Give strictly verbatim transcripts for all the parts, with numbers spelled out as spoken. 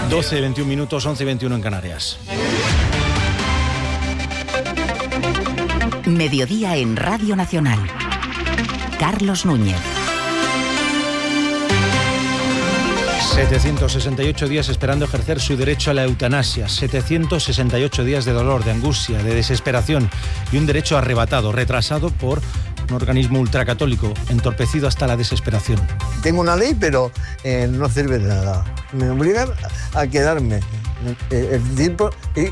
doce, veintiún minutos, once y veintiuno en Canarias. Mediodía en Radio Nacional. Carlos Núñez. setecientos sesenta y ocho días esperando ejercer su derecho a la eutanasia, setecientos sesenta y ocho días de dolor, de angustia, de desesperación y un derecho arrebatado, retrasado por un organismo ultracatólico, entorpecido hasta la desesperación. Tengo una ley, pero eh, no sirve de nada. Me obligan a quedarme. El tiempo,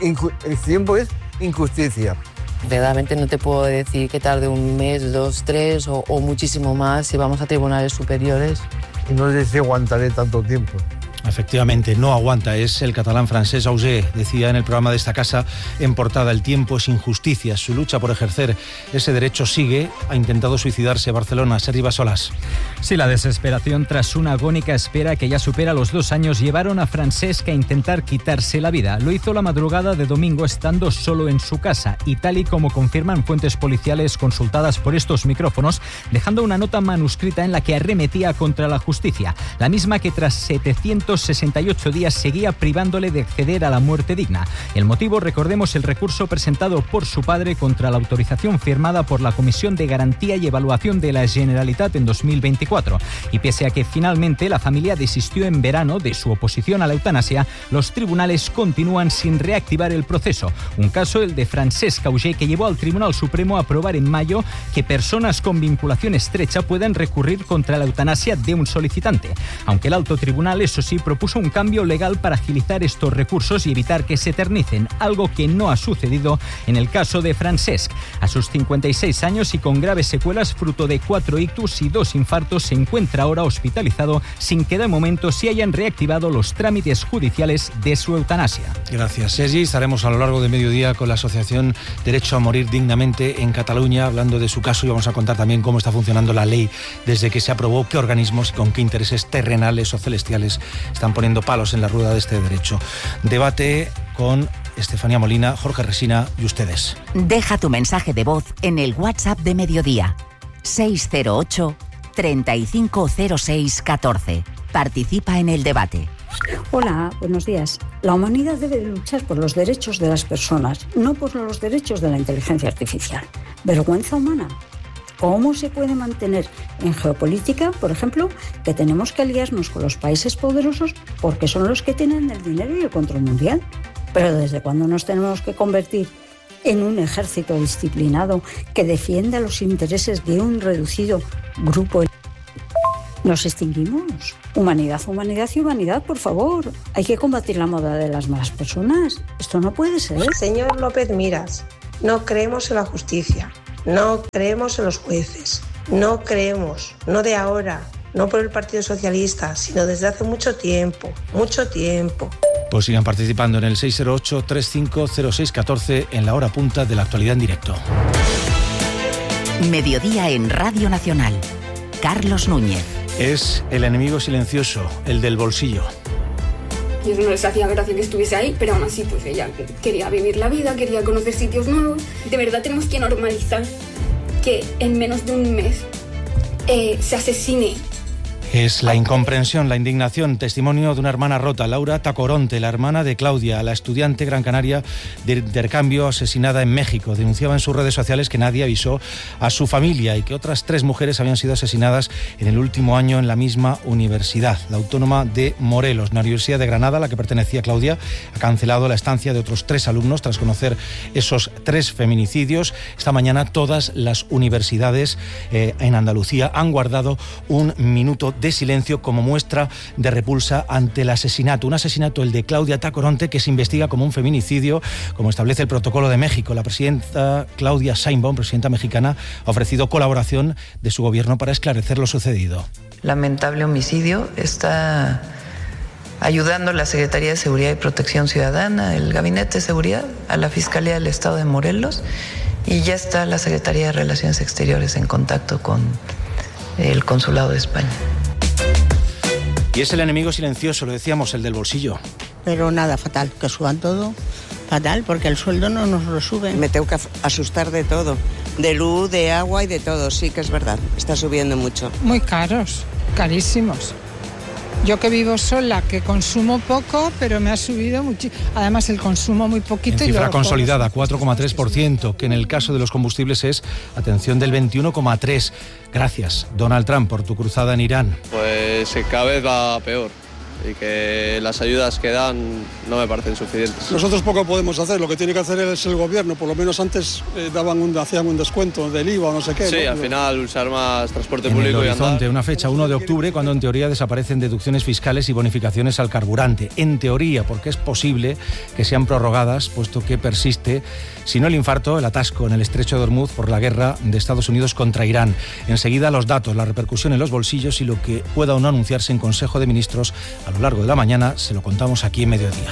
el tiempo es injusticia. Verdaderamente no te puedo decir que tarde un mes, dos, tres o, o muchísimo más si vamos a tribunales superiores. Y no sé si aguantaré tanto tiempo. Efectivamente, no aguanta. Es el catalán Francesc Auger. Decía en el programa de esta casa en portada: el tiempo es injusticia. Su lucha por ejercer ese derecho sigue. Ha intentado suicidarse. Barcelona, Sergi Bassolas. Sí, la desesperación tras una agónica espera que ya supera los dos años llevaron a Francesc a intentar quitarse la vida. Lo hizo la madrugada de domingo estando solo en su casa y tal y como confirman fuentes policiales consultadas por estos micrófonos, dejando una nota manuscrita en la que arremetía contra la justicia, la misma que tras setecientos sesenta y ocho días seguía privándole de acceder a la muerte digna. El motivo, recordemos, el recurso presentado por su padre contra la autorización firmada por la Comisión de Garantía y Evaluación de la Generalitat en dos mil veinticuatro. Y pese a que finalmente la familia desistió en verano de su oposición a la eutanasia, los tribunales continúan sin reactivar el proceso. Un caso, el de Francesc Auger, que llevó al Tribunal Supremo a aprobar en mayo que personas con vinculación estrecha puedan recurrir contra la eutanasia de un solicitante. Aunque el alto tribunal, eso sí, propuso un cambio legal para agilizar estos recursos y evitar que se eternicen, algo que no ha sucedido en el caso de Francesc. A sus cincuenta y seis años y con graves secuelas fruto de cuatro ictus y dos infartos, se encuentra ahora hospitalizado sin que de momento se hayan reactivado los trámites judiciales de su eutanasia. Gracias, Sergi. Estaremos a lo largo de mediodía con la Asociación Derecho a Morir Dignamente en Cataluña hablando de su caso y vamos a contar también cómo está funcionando la ley desde que se aprobó, qué organismos y con qué intereses terrenales o celestiales están poniendo palos en la rueda de este derecho. Debate con Estefanía Molina, Jorge Resina y ustedes. Deja tu mensaje de voz en el WhatsApp de Mediodía. seis cero ocho, treinta y cinco cero seis, catorce. Participa en el debate. Hola, buenos días. La humanidad debe de luchar por los derechos de las personas, no por los derechos de la inteligencia artificial. Vergüenza humana. ¿Cómo se puede mantener en geopolítica, por ejemplo, que tenemos que aliarnos con los países poderosos porque son los que tienen el dinero y el control mundial? Pero ¿desde cuándo nos tenemos que convertir en un ejército disciplinado que defienda los intereses de un reducido grupo? ¿Nos extinguimos? Humanidad, humanidad y humanidad, por favor. Hay que combatir la moda de las malas personas. Esto no puede ser. Señor López Miras, no creemos en la justicia. No creemos en los jueces, no creemos, no de ahora, no por el Partido Socialista, sino desde hace mucho tiempo, mucho tiempo. Pues sigan participando en el seis cero ocho, treinta y cinco cero seis, catorce en la hora punta de la actualidad en directo. Mediodía en Radio Nacional. Carlos Núñez. Es el enemigo silencioso, el del bolsillo. Y eso no les hacía gracia que estuviese ahí, pero aún así pues ella quería vivir la vida, quería conocer sitios nuevos. De verdad tenemos que normalizar que en menos de un mes eh, se asesine. Es la incomprensión, la indignación, testimonio de una hermana rota, Laura Tacoronte, la hermana de Claudia, la estudiante gran canaria de intercambio asesinada en México. Denunciaba en sus redes sociales que nadie avisó a su familia y que otras tres mujeres habían sido asesinadas en el último año en la misma universidad, la Autónoma de Morelos. La Universidad de Granada, a la que pertenecía Claudia, ha cancelado la estancia de otros tres alumnos tras conocer esos tres feminicidios. Esta mañana todas las universidades eh, en Andalucía han guardado un minuto de silencio como muestra de repulsa ante el asesinato. Un asesinato, el de Claudia Tacoronte, que se investiga como un feminicidio, como establece el protocolo de México. La presidenta Claudia Sheinbaum, presidenta mexicana, ha ofrecido colaboración de su gobierno para esclarecer lo sucedido. Lamentable homicidio. Está ayudando la Secretaría de Seguridad y Protección Ciudadana, el Gabinete de Seguridad, a la Fiscalía del Estado de Morelos, y ya está la Secretaría de Relaciones Exteriores en contacto con el Consulado de España. Y es el enemigo silencioso, lo decíamos, el del bolsillo. Pero nada, fatal, que suban todo, fatal, porque el sueldo no nos lo suben. Me tengo que asustar de todo, de luz, de agua y de todo, sí que es verdad, está subiendo mucho. Muy caros, carísimos. Yo que vivo sola, que consumo poco, pero me ha subido mucho. Además, el consumo muy poquito. En cifra y consolidada, cuatro coma tres por ciento, que en el caso de los combustibles es, atención, del veintiuno coma tres por ciento. Gracias, Donald Trump, por tu cruzada en Irán. Pues cada vez va peor y que las ayudas que dan no me parecen suficientes. Nosotros poco podemos hacer, lo que tiene que hacer es el gobierno, por lo menos antes eh, daban un, hacían un descuento del I V A o no sé qué. Sí, ¿no? al final usar más transporte En público el y andar. horizonte, una fecha uno de octubre, cuando en teoría desaparecen deducciones fiscales y bonificaciones al carburante. En teoría, porque es posible que sean prorrogadas, puesto que persiste, si no el infarto, el atasco en el estrecho de Hormuz por la guerra de Estados Unidos contra Irán. Enseguida los datos, la repercusión en los bolsillos y lo que pueda o no anunciarse en Consejo de Ministros a lo largo de la mañana, se lo contamos aquí en Mediodía.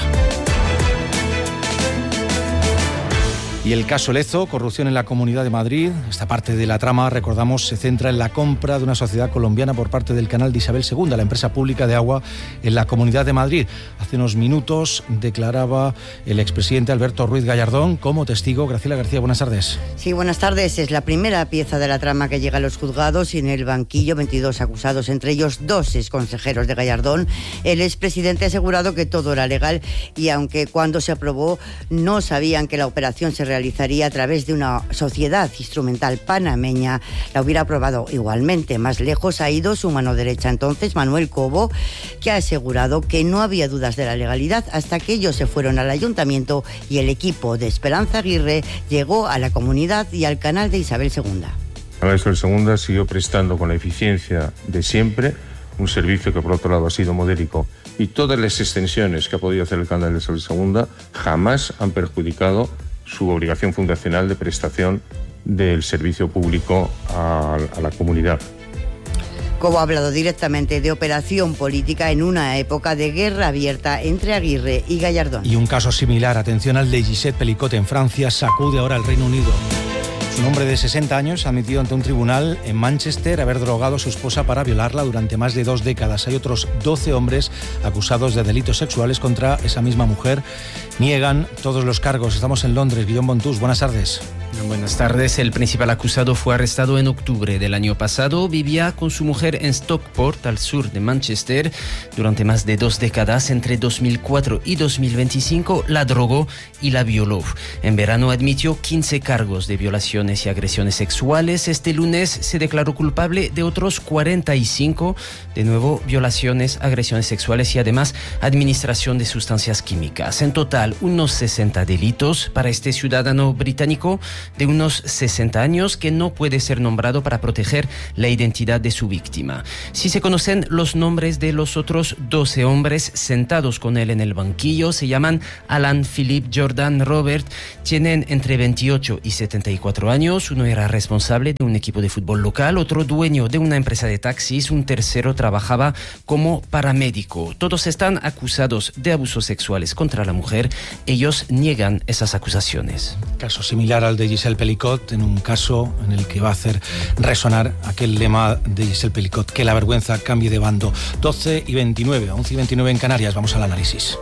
Y el caso Lezo, corrupción en la Comunidad de Madrid. Esta parte de la trama, recordamos, se centra en la compra de una sociedad colombiana por parte del canal de Isabel segunda, la empresa pública de agua en la Comunidad de Madrid. Hace unos minutos declaraba el expresidente Alberto Ruiz Gallardón como testigo. Graciela García, buenas tardes. Sí, buenas tardes. Es la primera pieza de la trama que llega a los juzgados y en el banquillo veintidós acusados, entre ellos dos exconsejeros de Gallardón. El expresidente ha asegurado que todo era legal y aunque cuando se aprobó no sabían que la operación se realizaría a través de una sociedad instrumental panameña, la hubiera aprobado igualmente. Más lejos ha ido su mano derecha entonces, Manuel Cobo, que ha asegurado que no había dudas de la legalidad hasta que ellos se fueron al ayuntamiento y el equipo de Esperanza Aguirre llegó a la comunidad y al canal de Isabel segunda. Isabel segunda siguió prestando con la eficiencia de siempre un servicio que por otro lado ha sido modélico, y todas las extensiones que ha podido hacer el canal de Isabel segunda jamás han perjudicado su obligación fundacional de prestación del servicio público a, a la comunidad. Cobo ha hablado directamente de operación política en una época de guerra abierta entre Aguirre y Gallardón. Y un caso similar, atención al de Gisèle Pelicot en Francia, sacude ahora al Reino Unido. Un hombre de sesenta años ha admitido ante un tribunal en Manchester haber drogado a su esposa para violarla durante más de dos décadas. Hay otros doce hombres acusados de delitos sexuales contra esa misma mujer. Niegan todos los cargos. Estamos en Londres. Guillaume Bontús, buenas tardes. Buenas tardes. El principal acusado fue arrestado en octubre del año pasado. Vivía con su mujer en Stockport, al sur de Manchester. Durante más de dos décadas, entre dos mil cuatro y dos mil veinticinco, la drogó y la violó. En verano admitió quince cargos de violaciones y agresiones sexuales. Este lunes se declaró culpable de otros cuarenta y cinco. De nuevo, violaciones, agresiones sexuales y además administración de sustancias químicas. En total, unos sesenta delitos para este ciudadano británico de unos sesenta años que no puede ser nombrado para proteger la identidad de su víctima. Si se conocen los nombres de los otros doce hombres sentados con él en el banquillo, se llaman Alan, Philip, Jordan, Robert, tienen entre veintiocho y setenta y cuatro años. Uno era responsable de un equipo de fútbol local, otro dueño de una empresa de taxis, un tercero trabajaba como paramédico. Todos están acusados de abusos sexuales contra la mujer. Ellos niegan esas acusaciones. Caso similar al de Gisèle Pelicot, en un caso en el que va a hacer resonar aquel lema de Gisèle Pelicot, que la vergüenza cambie de bando. doce y veintinueve, once y veintinueve en Canarias. Vamos al análisis.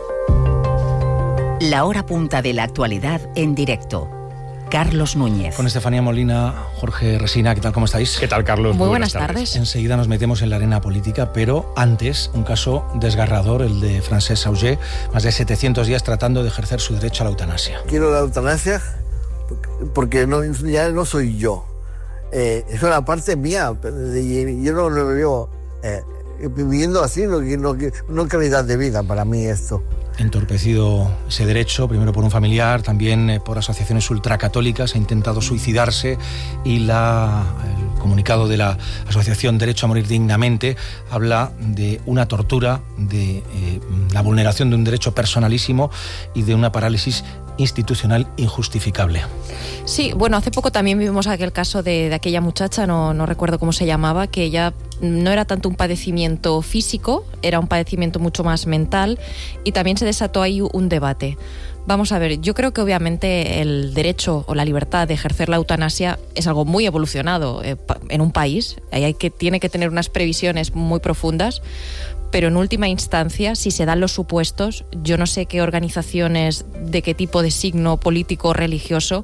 La hora punta de la actualidad en directo. Carlos Núñez. Con Estefanía Molina, Jorge Resina, ¿qué tal? ¿Cómo estáis? ¿Qué tal, Carlos? Muy, Muy buenas, buenas tardes. tardes. Enseguida nos metemos en la arena política, pero antes, un caso desgarrador, el de Francesc Sauger, más de setecientos días tratando de ejercer su derecho a la eutanasia. Quiero la eutanasia porque no, ya no soy yo. Eh, es una parte mía. Yo no lo veo eh, viviendo así, no, no, no calidad de vida para mí esto. Entorpecido ese derecho, primero por un familiar, también eh, por asociaciones ultracatólicas, ha intentado suicidarse y la, el comunicado de la Asociación Derecho a Morir Dignamente habla de una tortura, de eh, la vulneración de un derecho personalísimo y de una parálisis institucional injustificable. Sí, bueno, hace poco también vimos aquel caso de, de aquella muchacha, no, no recuerdo cómo se llamaba, que ella no era tanto un padecimiento físico, era un padecimiento mucho más mental y también se desató ahí un debate. Vamos a ver, yo creo que obviamente el derecho o la libertad de ejercer la eutanasia es algo muy evolucionado eh, en un país, ahí hay que, tiene que tener unas previsiones muy profundas, pero en última instancia, si se dan los supuestos, yo no sé qué organizaciones, de qué tipo de signo político o religioso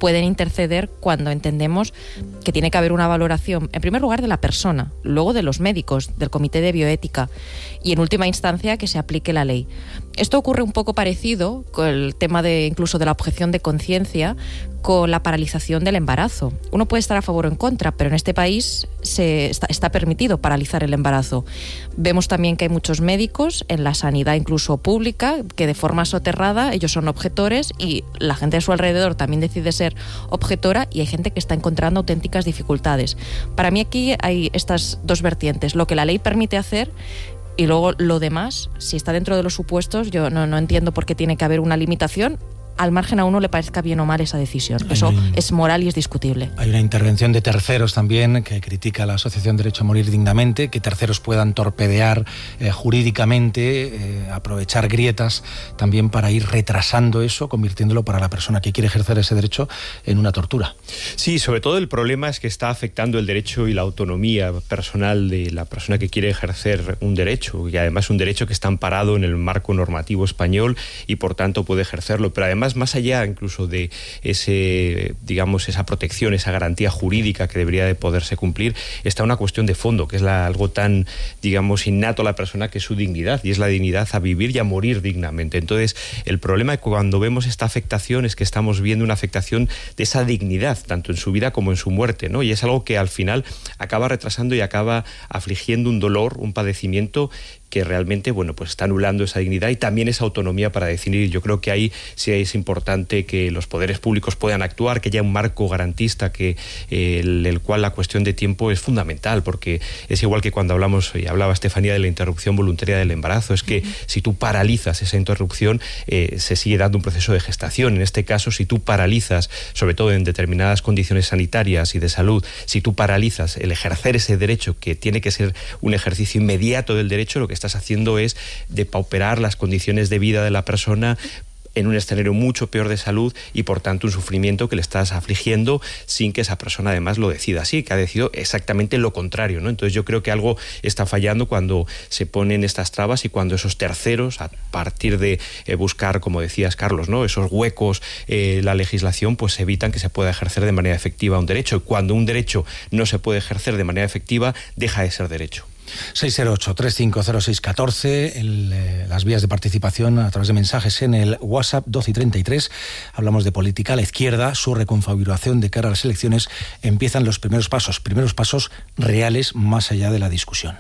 pueden interceder cuando entendemos que tiene que haber una valoración, en primer lugar, de la persona, luego de los médicos, del Comité de Bioética y, en última instancia, que se aplique la ley. Esto ocurre un poco parecido con el tema de incluso de la objeción de conciencia, con la paralización del embarazo. Uno puede estar a favor o en contra, pero en este país se está, está permitido paralizar el embarazo. Vemos también que hay muchos médicos en la sanidad incluso pública que de forma soterrada ellos son objetores y la gente a su alrededor también decide ser objetora y hay gente que está encontrando auténticas dificultades. Para mí aquí hay estas dos vertientes, lo que la ley permite hacer y luego lo demás, si está dentro de los supuestos, yo no, no entiendo por qué tiene que haber una limitación al margen a uno le parezca bien o mal esa decisión. Eso hay, es moral y es discutible. Hay una intervención de terceros también que critica a la Asociación Derecho a Morir Dignamente, que terceros puedan torpedear eh, jurídicamente, eh, aprovechar grietas también para ir retrasando eso, convirtiéndolo para la persona que quiere ejercer ese derecho en una tortura. Sí, sobre todo el problema es que está afectando el derecho y la autonomía personal de la persona que quiere ejercer un derecho, y además un derecho que está amparado en el marco normativo español y por tanto puede ejercerlo, pero además más allá incluso de ese, digamos, esa protección, esa garantía jurídica que debería de poderse cumplir, está una cuestión de fondo, que es la, algo tan, digamos, innato a la persona, que es su dignidad, y es la dignidad a vivir y a morir dignamente. Entonces, el problema cuando vemos esta afectación es que estamos viendo una afectación de esa dignidad, tanto en su vida como en su muerte, ¿no? Y es algo que al final acaba retrasando y acaba afligiendo un dolor, un padecimiento que realmente, bueno, pues está anulando esa dignidad y también esa autonomía para decidir. Yo creo que ahí sí es importante que los poderes públicos puedan actuar, que haya un marco garantista, que eh, el, el cual la cuestión de tiempo es fundamental, porque es igual que cuando hablamos, y hablaba Estefanía, de la interrupción voluntaria del embarazo, es que uh-huh. si tú paralizas esa interrupción, eh, se sigue dando un proceso de gestación. En este caso, si tú paralizas, sobre todo en determinadas condiciones sanitarias y de salud, si tú paralizas el ejercer ese derecho, que tiene que ser un ejercicio inmediato del derecho, lo que estás haciendo es depauperar las condiciones de vida de la persona en un escenario mucho peor de salud y por tanto un sufrimiento que le estás afligiendo sin que esa persona además lo decida así, que ha decidido exactamente lo contrario, ¿no? Entonces yo creo que algo está fallando cuando se ponen estas trabas y cuando esos terceros, a partir de eh, buscar, como decías Carlos, ¿no?, esos huecos, eh, la legislación, pues evitan que se pueda ejercer de manera efectiva un derecho, y cuando un derecho no se puede ejercer de manera efectiva, deja de ser derecho. seis cero ocho, tres cinco cero seis, uno cuatro, el, eh, las vías de participación a través de mensajes en el WhatsApp doce y treinta y tres. Hablamos de política. La izquierda, su reconfiguración de cara a las elecciones, empiezan los primeros pasos, primeros pasos reales más allá de la discusión.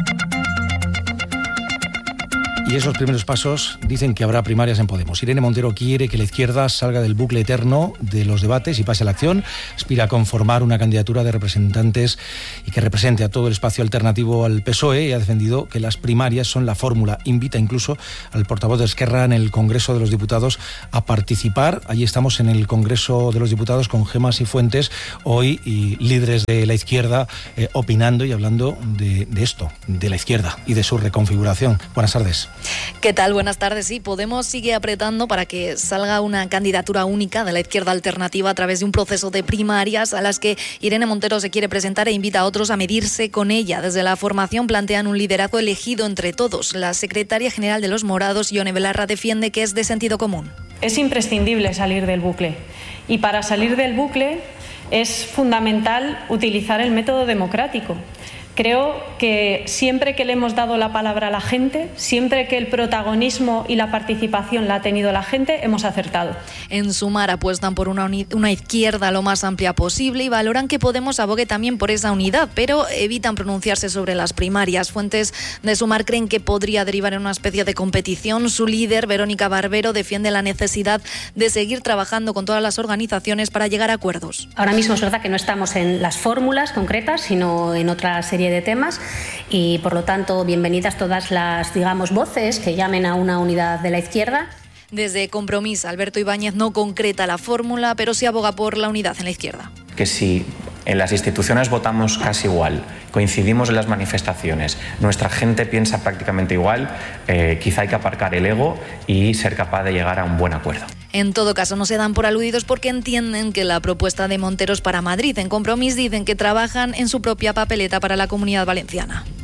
Y esos primeros pasos dicen que habrá primarias en Podemos. Irene Montero quiere que la izquierda salga del bucle eterno de los debates y pase a la acción. Aspira a conformar una candidatura de representantes y que represente a todo el espacio alternativo al P S O E, y ha defendido que las primarias son la fórmula. Invita incluso al portavoz de Esquerra en el Congreso de los Diputados a participar. Allí estamos en el Congreso de los Diputados con Gemma Sifuentes hoy y líderes de la izquierda eh, opinando y hablando de, de esto, de la izquierda y de su reconfiguración. Buenas tardes. ¿Qué tal? Buenas tardes. Sí, Podemos sigue apretando para que salga una candidatura única de la izquierda alternativa a través de un proceso de primarias a las que Irene Montero se quiere presentar e invita a otros a medirse con ella. Desde la formación plantean un liderazgo elegido entre todos. La secretaria general de Los Morados, Ione Belarra, defiende que es de sentido común. Es imprescindible salir del bucle, y para salir del bucle es fundamental utilizar el método democrático. Creo que siempre que le hemos dado la palabra a la gente, siempre que el protagonismo y la participación la ha tenido la gente, hemos acertado. En Sumar apuestan por una, uni- una izquierda lo más amplia posible y valoran que Podemos abogue también por esa unidad, pero evitan pronunciarse sobre las primarias. Fuentes de Sumar creen que podría derivar en una especie de competición. Su líder, Verónica Barbero, defiende la necesidad de seguir trabajando con todas las organizaciones para llegar a acuerdos. Ahora mismo es verdad que no estamos en las fórmulas concretas, sino en otra serie de temas, y por lo tanto bienvenidas todas las, digamos, voces que llamen a una unidad de la izquierda. Desde Compromís, Alberto Ibáñez no concreta la fórmula, pero sí aboga por la unidad en la izquierda. Que si en las instituciones votamos casi igual, coincidimos en las manifestaciones, nuestra gente piensa prácticamente igual, eh, quizá hay que aparcar el ego y ser capaz de llegar a un buen acuerdo. En todo caso, no se dan por aludidos porque entienden que la propuesta de Montero es para Madrid. En Compromís dicen que trabajan en su propia papeleta para la Comunidad Valenciana.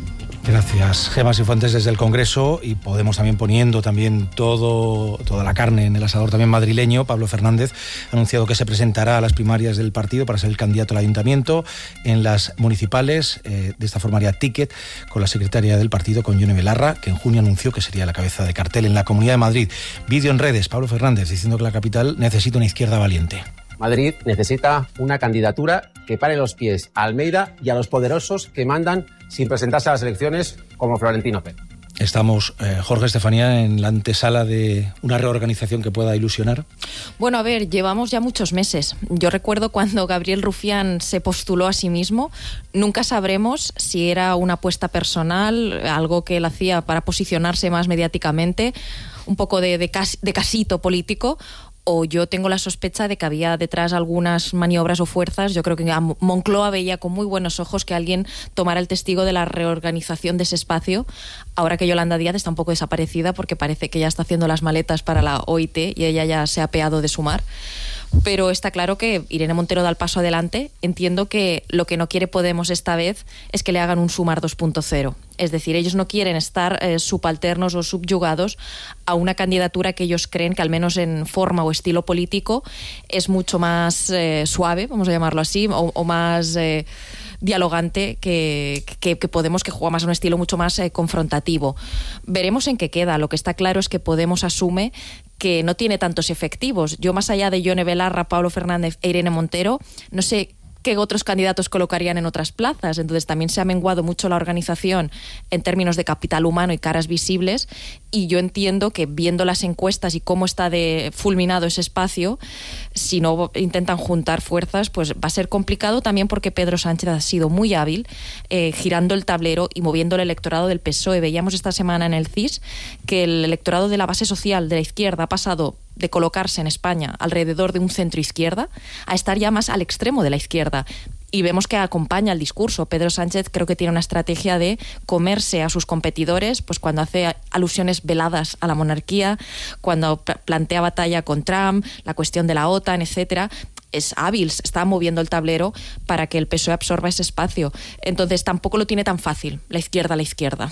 Gracias, Gemma Cifuentes, desde el Congreso, y Podemos también poniendo también todo, toda la carne en el asador también madrileño. Pablo Fernández ha anunciado que se presentará a las primarias del partido para ser el candidato al ayuntamiento. En las municipales, eh, de esta forma haría ticket con la secretaria del partido, con Yone Belarra, que en junio anunció que sería la cabeza de cartel en la Comunidad de Madrid. Vídeo en redes, Pablo Fernández diciendo que la capital necesita una izquierda valiente. Madrid necesita una candidatura que pare los pies a Almeida y a los poderosos que mandan sin presentarse a las elecciones, como Florentino Pérez. Estamos, eh, Jorge, Estefanía, en la antesala de una reorganización que pueda ilusionar. Bueno, a ver, llevamos ya muchos meses. Yo recuerdo cuando Gabriel Rufián se postuló a sí mismo, nunca sabremos si era una apuesta personal, algo que él hacía para posicionarse más mediáticamente, un poco de, de, cas, de casito político, o yo tengo la sospecha de que había detrás algunas maniobras o fuerzas. Yo creo que Moncloa veía con muy buenos ojos que alguien tomara el testigo de la reorganización de ese espacio, ahora que Yolanda Díaz está un poco desaparecida porque parece que ya está haciendo las maletas para la O I T y ella ya se ha apeado de sumar. Pero está claro que Irene Montero da el paso adelante. Entiendo que lo que no quiere Podemos esta vez es que le hagan un Sumar dos punto cero. Es decir, ellos no quieren estar eh, subalternos o subyugados a una candidatura que ellos creen que, al menos en forma o estilo político, es mucho más eh, suave, vamos a llamarlo así, o, o más eh, dialogante que, que, que Podemos, que juega más a un estilo mucho más eh, confrontativo. Veremos en qué queda. Lo que está claro es que Podemos asume que no tiene tantos efectivos. Yo, más allá de Yone Belarra, Pablo Fernández e Irene Montero, no sé qué otros candidatos colocarían en otras plazas. Entonces también se ha menguado mucho la organización en términos de capital humano y caras visibles, y yo entiendo que, viendo las encuestas y cómo está de fulminado ese espacio, si no intentan juntar fuerzas, pues va a ser complicado, también porque Pedro Sánchez ha sido muy hábil eh, girando el tablero y moviendo el electorado del P S O E. Veíamos esta semana en el C I S que el electorado de la base social de la izquierda ha pasado de colocarse en España alrededor de un centro izquierda a estar ya más al extremo de la izquierda. Y vemos que acompaña el discurso. Pedro Sánchez creo que tiene una estrategia de comerse a sus competidores, pues cuando hace alusiones veladas a la monarquía, cuando plantea batalla con Trump, la cuestión de la OTAN, etcétera. Es hábil, está moviendo el tablero para que el P S O E absorba ese espacio. Entonces tampoco lo tiene tan fácil la izquierda a la izquierda.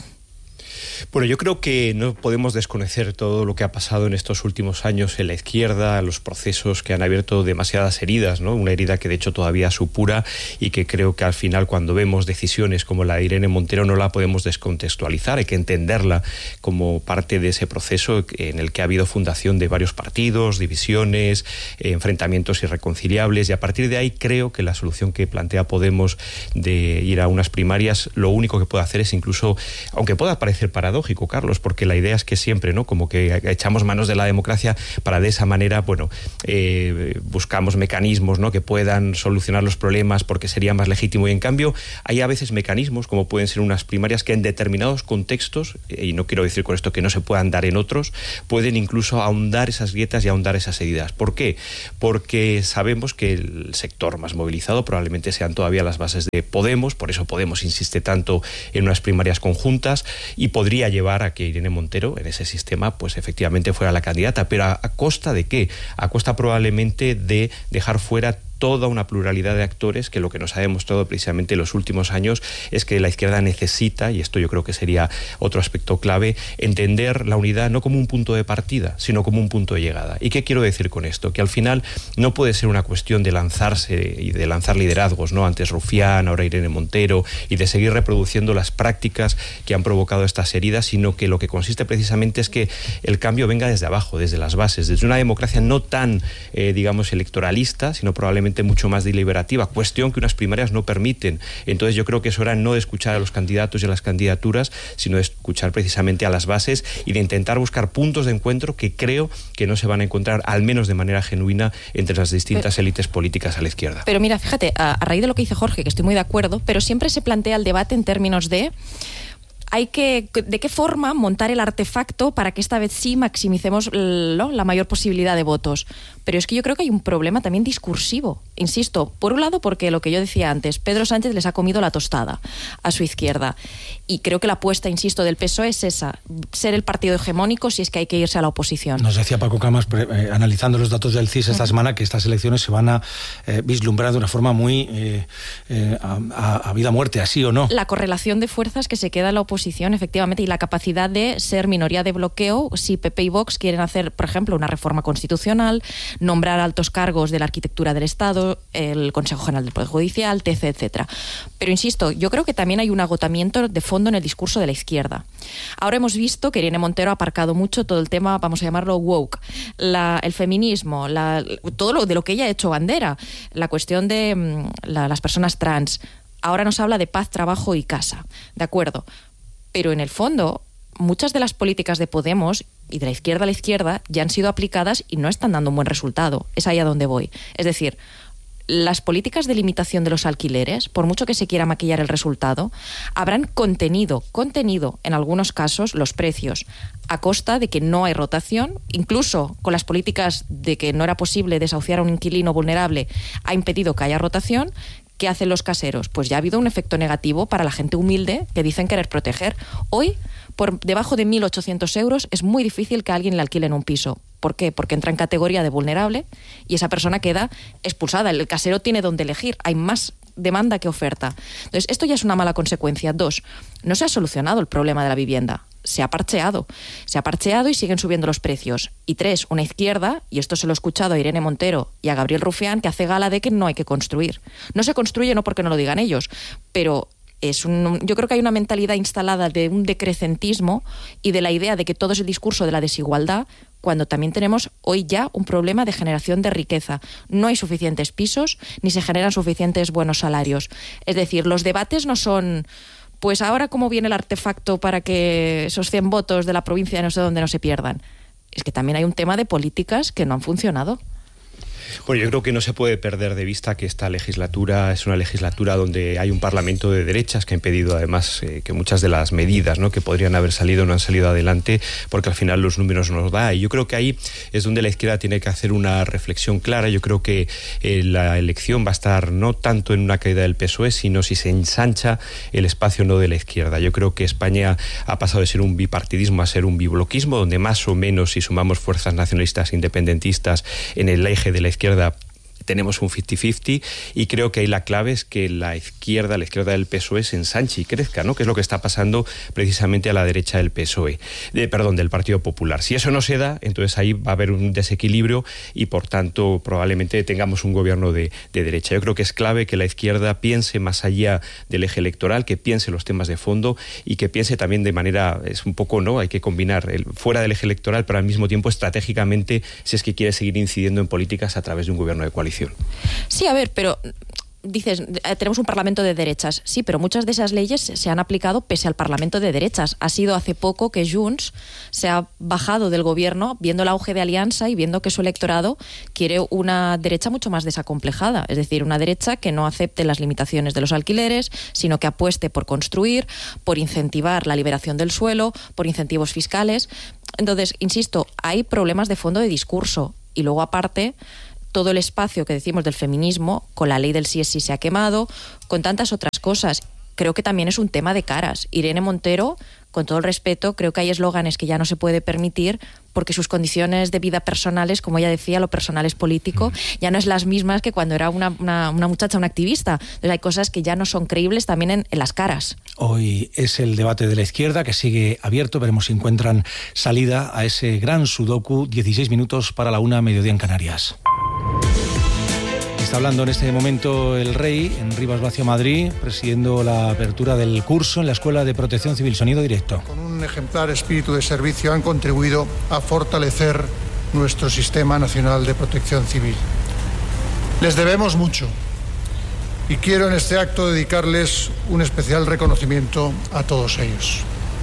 Bueno, yo creo que no podemos desconocer todo lo que ha pasado en estos últimos años en la izquierda, los procesos que han abierto demasiadas heridas, ¿no? Una herida que de hecho todavía supura, y que creo que al final, cuando vemos decisiones como la de Irene Montero, no la podemos descontextualizar. Hay que entenderla como parte de ese proceso en el que ha habido fundación de varios partidos, divisiones, eh, enfrentamientos irreconciliables, y a partir de ahí creo que la solución que plantea Podemos de ir a unas primarias, lo único que puede hacer es, incluso, aunque pueda parecer paradójico, Carlos, porque la idea es que siempre, ¿no?, como que echamos manos de la democracia para, de esa manera, bueno, eh, buscamos mecanismos, ¿no?, que puedan solucionar los problemas porque sería más legítimo, y en cambio hay a veces mecanismos, como pueden ser unas primarias, que en determinados contextos, y no quiero decir con esto que no se puedan dar en otros, pueden incluso ahondar esas grietas y ahondar esas heridas. ¿Por qué? Porque sabemos que el sector más movilizado probablemente sean todavía las bases de Podemos, por eso Podemos insiste tanto en unas primarias conjuntas, y podría llevar a que Irene Montero, en ese sistema, pues efectivamente fuera la candidata. Pero ¿a, a costa de qué? A costa probablemente de dejar fuera toda una pluralidad de actores, que lo que nos ha demostrado precisamente en los últimos años es que la izquierda necesita, y esto yo creo que sería otro aspecto clave, entender la unidad no como un punto de partida, sino como un punto de llegada. ¿Y qué quiero decir con esto? Que al final no puede ser una cuestión de lanzarse y de lanzar liderazgos, ¿no? Antes Rufián, ahora Irene Montero, y de seguir reproduciendo las prácticas que han provocado estas heridas, sino que lo que consiste precisamente es que el cambio venga desde abajo, desde las bases, desde una democracia no tan, eh, digamos, electoralista, sino probablemente mucho más deliberativa, cuestión que unas primarias no permiten. Entonces yo creo que es hora no de escuchar a los candidatos y a las candidaturas, sino de escuchar precisamente a las bases y de intentar buscar puntos de encuentro que creo que no se van a encontrar, al menos de manera genuina, entre las distintas pero, élites políticas a la izquierda. Pero mira, fíjate, a, a raíz de lo que dice Jorge, que estoy muy de acuerdo, pero siempre se plantea el debate en términos de hay que, de qué forma montar el artefacto para que esta vez sí maximicemos ¿no? la mayor posibilidad de votos. Pero es que yo creo que hay un problema también discursivo. Insisto, por un lado porque lo que yo decía antes, Pedro Sánchez les ha comido la tostada a su izquierda. Y creo que la apuesta, insisto, del P S O E es esa, ser el partido hegemónico si es que hay que irse a la oposición. Nos decía Paco Camas, eh, analizando los datos del C I S esta uh-huh. semana, que estas elecciones se van a eh, vislumbrar de una forma muy eh, eh, a, a, a vida o muerte, así o no. La correlación de fuerzas que se queda en la oposición oposición, efectivamente, y la capacidad de ser minoría de bloqueo si P P y Vox quieren hacer, por ejemplo, una reforma constitucional, nombrar altos cargos de la arquitectura del Estado, el Consejo General del Poder Judicial, etcétera, etcétera. Pero insisto, yo creo que también hay un agotamiento de fondo en el discurso de la izquierda. Ahora hemos visto que Irene Montero ha aparcado mucho todo el tema, vamos a llamarlo woke, la, el feminismo, la, todo lo de lo que ella ha hecho bandera, la cuestión de la, las personas trans. Ahora nos habla de paz, trabajo y casa, de acuerdo. Pero en el fondo, muchas de las políticas de Podemos y de la izquierda a la izquierda ya han sido aplicadas y no están dando un buen resultado. Es ahí a donde voy. Es decir, las políticas de limitación de los alquileres, por mucho que se quiera maquillar el resultado, habrán contenido, contenido en algunos casos los precios a costa de que no hay rotación, incluso con las políticas de que no era posible desahuciar a un inquilino vulnerable, ha impedido que haya rotación. ¿Qué hacen los caseros? Pues ya ha habido un efecto negativo para la gente humilde que dicen querer proteger. Hoy, por debajo de mil ochocientos euros, es muy difícil que a alguien le alquilen un piso. ¿Por qué? Porque entra en categoría de vulnerable y esa persona queda expulsada. El casero tiene donde elegir. Hay más demanda que oferta. Entonces, esto ya es una mala consecuencia. Dos, no se ha solucionado el problema de la vivienda. Se ha parcheado. Se ha parcheado y siguen subiendo los precios. Y tres, una izquierda, y esto se lo he escuchado a Irene Montero y a Gabriel Rufián, que hace gala de que no hay que construir. No se construye no porque no lo digan ellos, pero es un, yo creo que hay una mentalidad instalada de un decrecentismo y de la idea de que todo es el discurso de la desigualdad, cuando también tenemos hoy ya un problema de generación de riqueza. No hay suficientes pisos ni se generan suficientes buenos salarios. Es decir, los debates no son, pues ahora cómo viene el artefacto para que esos cien votos de la provincia de no sé dónde no se pierdan. Es que también hay un tema de políticas que no han funcionado. Bueno, yo creo que no se puede perder de vista que esta legislatura es una legislatura donde hay un parlamento de derechas que ha impedido además eh, que muchas de las medidas, ¿no?, que podrían haber salido no han salido adelante porque al final los números nos da. Y yo creo que ahí es donde la izquierda tiene que hacer una reflexión clara. Yo creo que eh, la elección va a estar no tanto en una caída del P S O E, sino si se ensancha el espacio no de la izquierda. Yo creo que España ha pasado de ser un bipartidismo a ser un bibloquismo, donde más o menos, si sumamos fuerzas nacionalistas e independentistas en el eje de la izquierda, tenemos un cincuenta cincuenta, y creo que ahí la clave es que la izquierda, la izquierda del P S O E se ensanche y crezca, ¿no?, que es lo que está pasando precisamente a la derecha del P S O E, de, perdón, del Partido Popular. Si eso no se da, entonces ahí va a haber un desequilibrio y por tanto probablemente tengamos un gobierno de, de derecha. Yo creo que es clave que la izquierda piense más allá del eje electoral, que piense los temas de fondo y que piense también de manera, es un poco, ¿no?, hay que combinar el, fuera del eje electoral, pero al mismo tiempo estratégicamente, si es que quiere seguir incidiendo en políticas a través de un gobierno de coalición. Sí, a ver, pero dices, tenemos un parlamento de derechas. Sí, pero muchas de esas leyes se han aplicado pese al parlamento de derechas. Ha sido hace poco que Junts se ha bajado del gobierno viendo el auge de Alianza y viendo que su electorado quiere una derecha mucho más desacomplejada. Es decir, una derecha que no acepte las limitaciones de los alquileres, sino que apueste por construir, por incentivar la liberación del suelo, por incentivos fiscales. Entonces, insisto, hay problemas de fondo de discurso. Y luego, aparte, todo el espacio que decimos del feminismo, con la ley del sí es sí se ha quemado, con tantas otras cosas. Creo que también es un tema de caras. Irene Montero, con todo el respeto, creo que hay eslóganes que ya no se puede permitir porque sus condiciones de vida personales, como ella decía, lo personal es político, ya no es las mismas que cuando era una, una, una muchacha, una activista. Entonces hay cosas que ya no son creíbles también en, en las caras. Hoy es el debate de la izquierda que sigue abierto. Veremos si encuentran salida a ese gran sudoku. dieciséis minutos para la una, mediodía en Canarias. Está hablando en este momento el Rey en Rivas Vacia, Madrid, presidiendo la apertura del curso en la Escuela de Protección Civil. Sonido directo. Con un ejemplar espíritu de servicio han contribuido a fortalecer nuestro Sistema Nacional de Protección Civil. Les debemos mucho y quiero en este acto dedicarles un especial reconocimiento a todos ellos.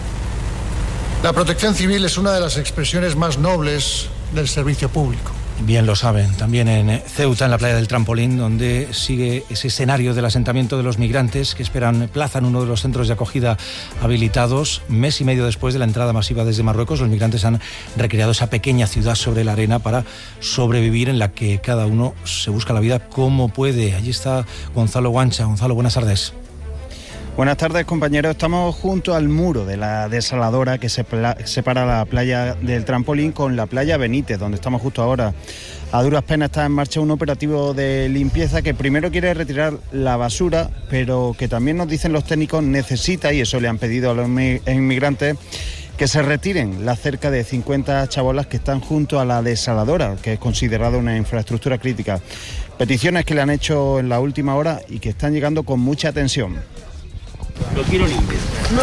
La protección civil es una de las expresiones más nobles del servicio público. Bien lo saben, también en Ceuta, en la playa del Trampolín, donde sigue ese escenario del asentamiento de los migrantes que esperan plaza en uno de los centros de acogida habilitados. Mes y medio después de la entrada masiva desde Marruecos, los migrantes han recreado esa pequeña ciudad sobre la arena para sobrevivir, en la que cada uno se busca la vida como puede. Allí está Gonzalo Guancha. Gonzalo, buenas tardes. Buenas tardes, compañeros. Estamos junto al muro de la desaladora que separa la playa del Trampolín con la playa Benítez, donde estamos justo ahora. A duras penas está en marcha un operativo de limpieza que primero quiere retirar la basura, pero que también nos dicen los técnicos necesita, y eso le han pedido a los inmigrantes, que se retiren las cerca de cincuenta chabolas que están junto a la desaladora, que es considerada una infraestructura crítica. Peticiones que le han hecho en la última hora y que están llegando con mucha atención. Lo quiero limpio.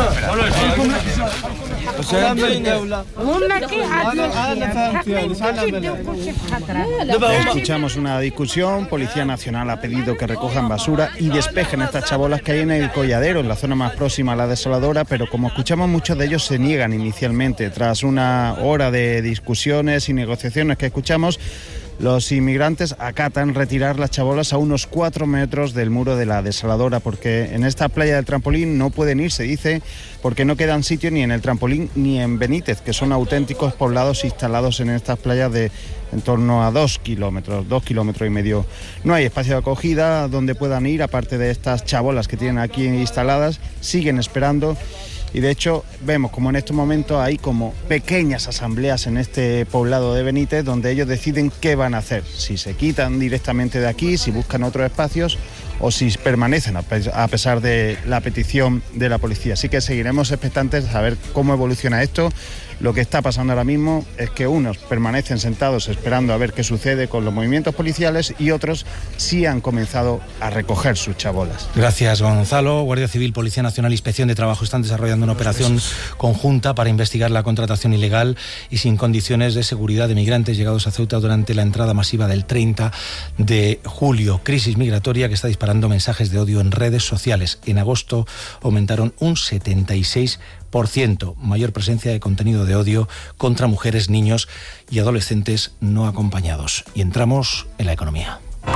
Escuchamos una discusión. Policía Nacional ha pedido que recojan basura y despejen estas chabolas que hay en el Colladero, en la zona más próxima a la desaladora, pero como escuchamos, muchos de ellos se niegan inicialmente. Tras una hora de discusiones y negociaciones que escuchamos, los inmigrantes acatan retirar las chabolas a unos cuatro metros del muro de la desaladora, porque en esta playa del Trampolín no pueden ir, se dice, porque no quedan sitios ni en el Trampolín ni en Benítez, que son auténticos poblados instalados en estas playas de en torno a dos kilómetros, dos kilómetros y medio. No hay espacio de acogida donde puedan ir, aparte de estas chabolas que tienen aquí instaladas, siguen esperando. Y de hecho vemos como en estos momentos hay como pequeñas asambleas en este poblado de Benítez donde ellos deciden qué van a hacer, si se quitan directamente de aquí, si buscan otros espacios o si permanecen a pesar de la petición de la policía. Así que seguiremos expectantes a ver cómo evoluciona esto. Lo que está pasando ahora mismo es que unos permanecen sentados esperando a ver qué sucede con los movimientos policiales y otros sí han comenzado a recoger sus chabolas. Gracias, Gonzalo. Guardia Civil, Policía Nacional, Inspección de Trabajo están desarrollando una operación conjunta para investigar la contratación ilegal y sin condiciones de seguridad de migrantes llegados a Ceuta durante la entrada masiva del treinta de julio. Crisis migratoria que está disparando mensajes de odio en redes sociales. En agosto aumentaron un setenta y seis por ciento, mayor presencia de contenido de odio contra mujeres, niños y adolescentes no acompañados. Y entramos en la economía.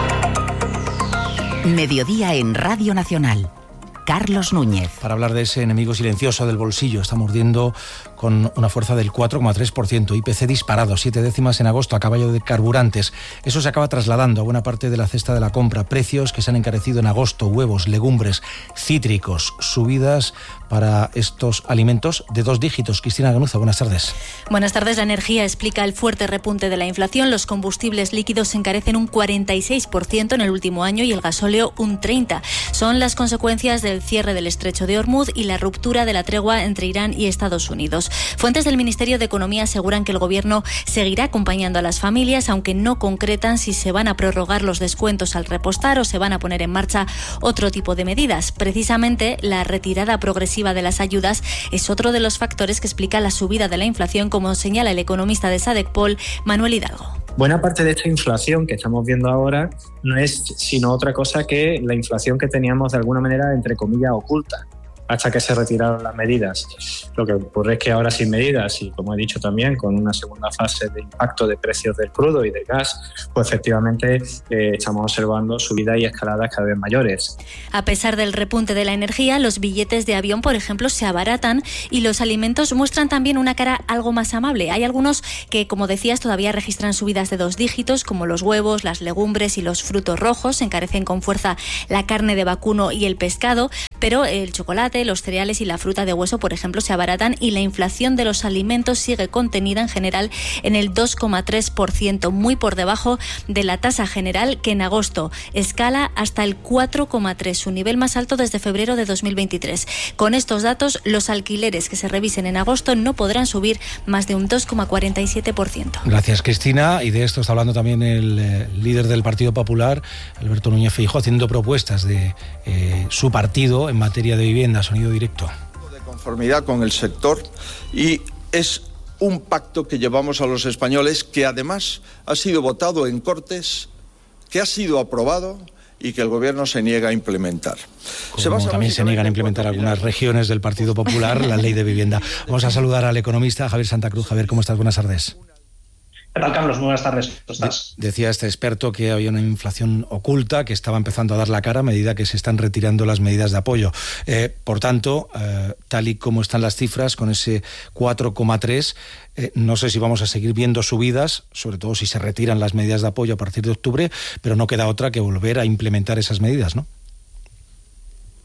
Mediodía en Radio Nacional. Carlos Núñez. Para hablar de ese enemigo silencioso del bolsillo, está mordiendo con una fuerza del cuatro coma tres por ciento. I P C disparado, siete décimas en agosto a caballo de carburantes. Eso se acaba trasladando a buena parte de la cesta de la compra. Precios que se han encarecido en agosto, huevos, legumbres, cítricos, subidas para estos alimentos de dos dígitos. Cristina Ganuza, buenas tardes. Buenas tardes. La energía explica el fuerte repunte de la inflación. Los combustibles líquidos se encarecen un cuarenta y seis por ciento en el último año y el gasóleo un treinta por ciento. Son las consecuencias del cierre del estrecho de Hormuz y la ruptura de la tregua entre Irán y Estados Unidos. Fuentes del Ministerio de Economía aseguran que el Gobierno seguirá acompañando a las familias, aunque no concretan si se van a prorrogar los descuentos al repostar o se van a poner en marcha otro tipo de medidas. Precisamente, la retirada progresiva de las ayudas es otro de los factores que explica la subida de la inflación, como señala el economista de Sadecpol, Manuel Hidalgo. Buena parte de esta inflación que estamos viendo ahora no es sino otra cosa que la inflación que teníamos de alguna manera, entre comillas, oculta, hasta que se retiraron las medidas. Lo que ocurre es que ahora sin medidas y, como he dicho también, con una segunda fase de impacto de precios del crudo y del gas, pues efectivamente eh, estamos observando subidas y escaladas cada vez mayores. A pesar del repunte de la energía, los billetes de avión, por ejemplo, se abaratan y los alimentos muestran también una cara algo más amable. Hay algunos que, como decías, todavía registran subidas de dos dígitos, como los huevos, las legumbres y los frutos rojos. Se encarecen con fuerza la carne de vacuno y el pescado, pero el chocolate, los cereales y la fruta de hueso, por ejemplo, se abaratan y la inflación de los alimentos sigue contenida en general en el dos coma tres por ciento, muy por debajo de la tasa general, que en agosto escala hasta el cuatro coma tres, su nivel más alto desde febrero de dos mil veintitrés. Con estos datos, los alquileres que se revisen en agosto no podrán subir más de un dos coma cuarenta y siete por ciento. Gracias, Cristina. Y de esto está hablando también el eh, líder del Partido Popular, Alberto Núñez Feijóo, haciendo propuestas de eh, su partido en materia de vivienda. Sonido directo. De conformidad con el sector, y es un pacto que llevamos a los españoles, que además ha sido votado en Cortes, que ha sido aprobado y que el Gobierno se niega a implementar. Como se basa también se niegan a implementar algunas regiones del Partido Popular la ley de vivienda. Vamos a saludar al economista Javier Santa Cruz. Javier, ¿cómo estás? Buenas tardes. ¿Qué tal, Carlos? Muy buenas tardes. ¿Cómo estás? De- decía este experto que había una inflación oculta que estaba empezando a dar la cara a medida que se están retirando las medidas de apoyo. Eh, por tanto, eh, tal y como están las cifras, con ese cuatro coma tres, eh, no sé si vamos a seguir viendo subidas, sobre todo si se retiran las medidas de apoyo a partir de octubre, pero no queda otra que volver a implementar esas medidas, ¿no?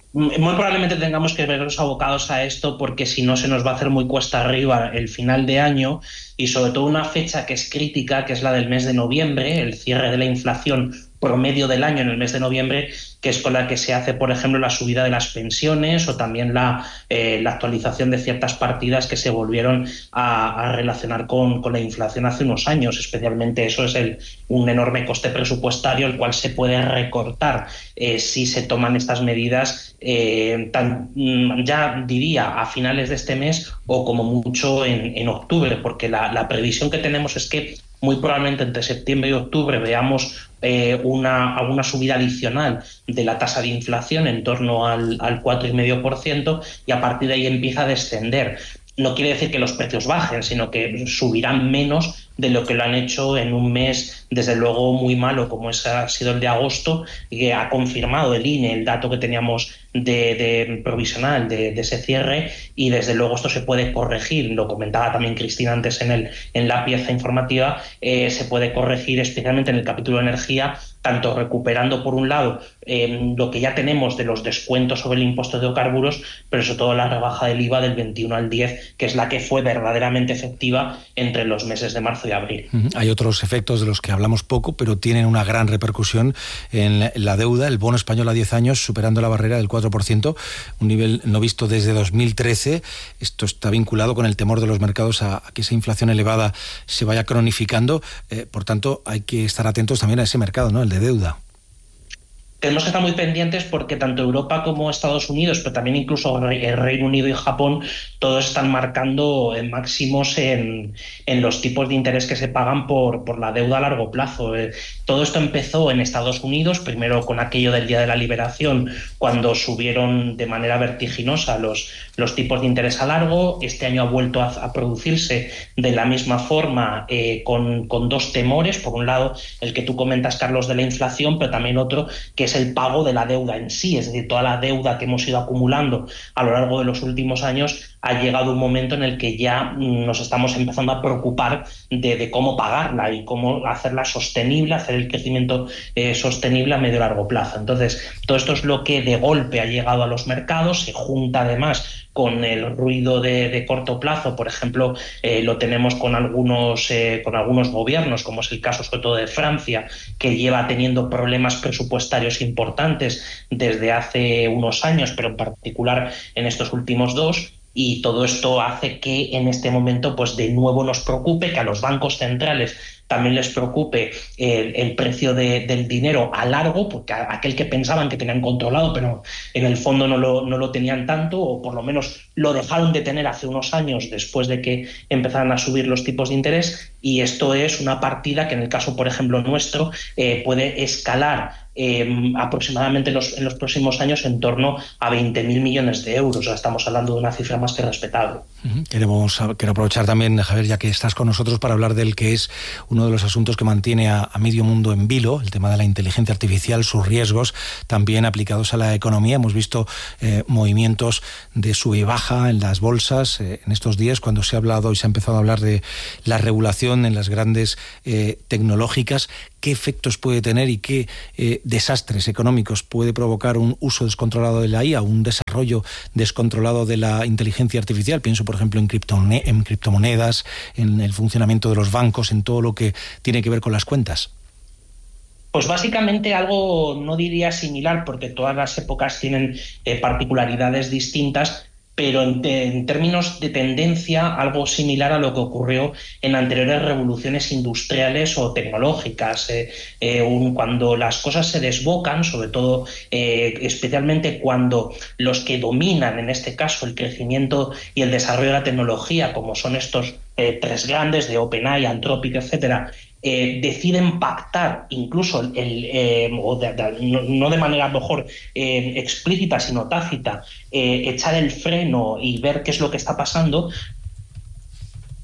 Muy probablemente tengamos que vernos abocados a esto porque si no se nos va a hacer muy cuesta arriba el final de año y sobre todo una fecha que es crítica, que es la del mes de noviembre, el cierre de la inflación promedio del año en el mes de noviembre, que es con la que se hace, por ejemplo, la subida de las pensiones o también la, eh, la actualización de ciertas partidas que se volvieron a, a relacionar con, con la inflación hace unos años. Especialmente eso es el, un enorme coste presupuestario, el cual se puede recortar eh, si se toman estas medidas eh, tan, ya diría a finales de este mes o como mucho en, en octubre, porque la, la previsión que tenemos es que muy probablemente entre septiembre y octubre veamos eh, una, una subida adicional de la tasa de inflación en torno al, al cuatro coma cinco por ciento y a partir de ahí empieza a descender. No quiere decir que los precios bajen, sino que subirán menos de lo que lo han hecho en un mes, desde luego, muy malo, como es, ha sido el de agosto, que ha confirmado el I N E el dato que teníamos de, de provisional de, de ese cierre, y desde luego esto se puede corregir, lo comentaba también Cristina antes en, el, en la pieza informativa, eh, se puede corregir especialmente en el capítulo de energía, tanto recuperando por un lado eh, lo que ya tenemos de los descuentos sobre el impuesto de hidrocarburos, pero sobre todo la rebaja del I V A del veintiuno al diez, que es la que fue verdaderamente efectiva entre los meses de marzo y abril. Hay otros efectos de los que hablamos poco, pero tienen una gran repercusión en la deuda. El bono español a diez años superando la barrera del cuatro por ciento, un nivel no visto desde dos mil trece. Esto está vinculado con el temor de los mercados a, a que esa inflación elevada se vaya cronificando. Eh, por tanto, hay que estar atentos también a ese mercado, ¿no?, el de deuda. Tenemos que estar muy pendientes porque tanto Europa como Estados Unidos, pero también incluso el Reino Unido y Japón, todos están marcando máximos en, en los tipos de interés que se pagan por, por la deuda a largo plazo. Eh, todo esto empezó en Estados Unidos, primero con aquello del Día de la Liberación, cuando subieron de manera vertiginosa los, los tipos de interés a largo. Este año ha vuelto a, a producirse de la misma forma, eh, con, con dos temores. Por un lado, el que tú comentas, Carlos, de la inflación, pero también otro que es el pago de la deuda en sí, es decir, toda la deuda que hemos ido acumulando a lo largo de los últimos años. Ha llegado un momento en el que ya nos estamos empezando a preocupar de, de cómo pagarla y cómo hacerla sostenible, hacer el crecimiento eh, sostenible a medio y largo plazo. Entonces, todo esto es lo que de golpe ha llegado a los mercados, se junta además con el ruido de, de corto plazo. Por ejemplo, eh, lo tenemos con algunos, eh, con algunos gobiernos, como es el caso sobre todo de Francia, que lleva teniendo problemas presupuestarios importantes desde hace unos años, pero en particular en estos últimos dos. Y todo esto hace que en este momento, pues de nuevo nos preocupe, que a los bancos centrales también les preocupe el, el precio de, del dinero a largo, porque a, aquel que pensaban que tenían controlado, pero en el fondo no lo, no lo tenían tanto, o por lo menos lo dejaron de tener hace unos años después de que empezaran a subir los tipos de interés. Y esto es una partida que en el caso, por ejemplo, nuestro, eh, puede escalar Eh, aproximadamente en los, en los próximos años en torno a veinte mil millones de euros. O sea, estamos hablando de una cifra más que respetable. Queremos, quiero aprovechar también, Javier, ya que estás con nosotros, para hablar del que es uno de los asuntos que mantiene a, a medio mundo en vilo, el tema de la inteligencia artificial, sus riesgos también aplicados a la economía. Hemos visto eh, movimientos de sub y baja en las bolsas eh, en estos días, cuando se ha hablado y se ha empezado a hablar de la regulación en las grandes eh, tecnológicas. ¿Qué efectos puede tener y qué eh, desastres económicos puede provocar un uso descontrolado de la I A, un desarrollo descontrolado de la inteligencia artificial? Pienso, por ejemplo, en, criptone- en criptomonedas, en el funcionamiento de los bancos, en todo lo que tiene que ver con las cuentas. Pues básicamente algo, no diría similar, porque todas las épocas tienen eh, particularidades distintas, pero en, en términos de tendencia, algo similar a lo que ocurrió en anteriores revoluciones industriales o tecnológicas. Eh, eh, un, cuando las cosas se desbocan, sobre todo, eh, especialmente cuando los que dominan, en este caso, el crecimiento y el desarrollo de la tecnología, como son estos eh, tres grandes de OpenAI, Anthropic, etcétera, Eh, deciden pactar incluso el, eh, o de, de, no, no de manera a lo mejor eh, explícita sino tácita, eh, echar el freno y ver qué es lo que está pasando.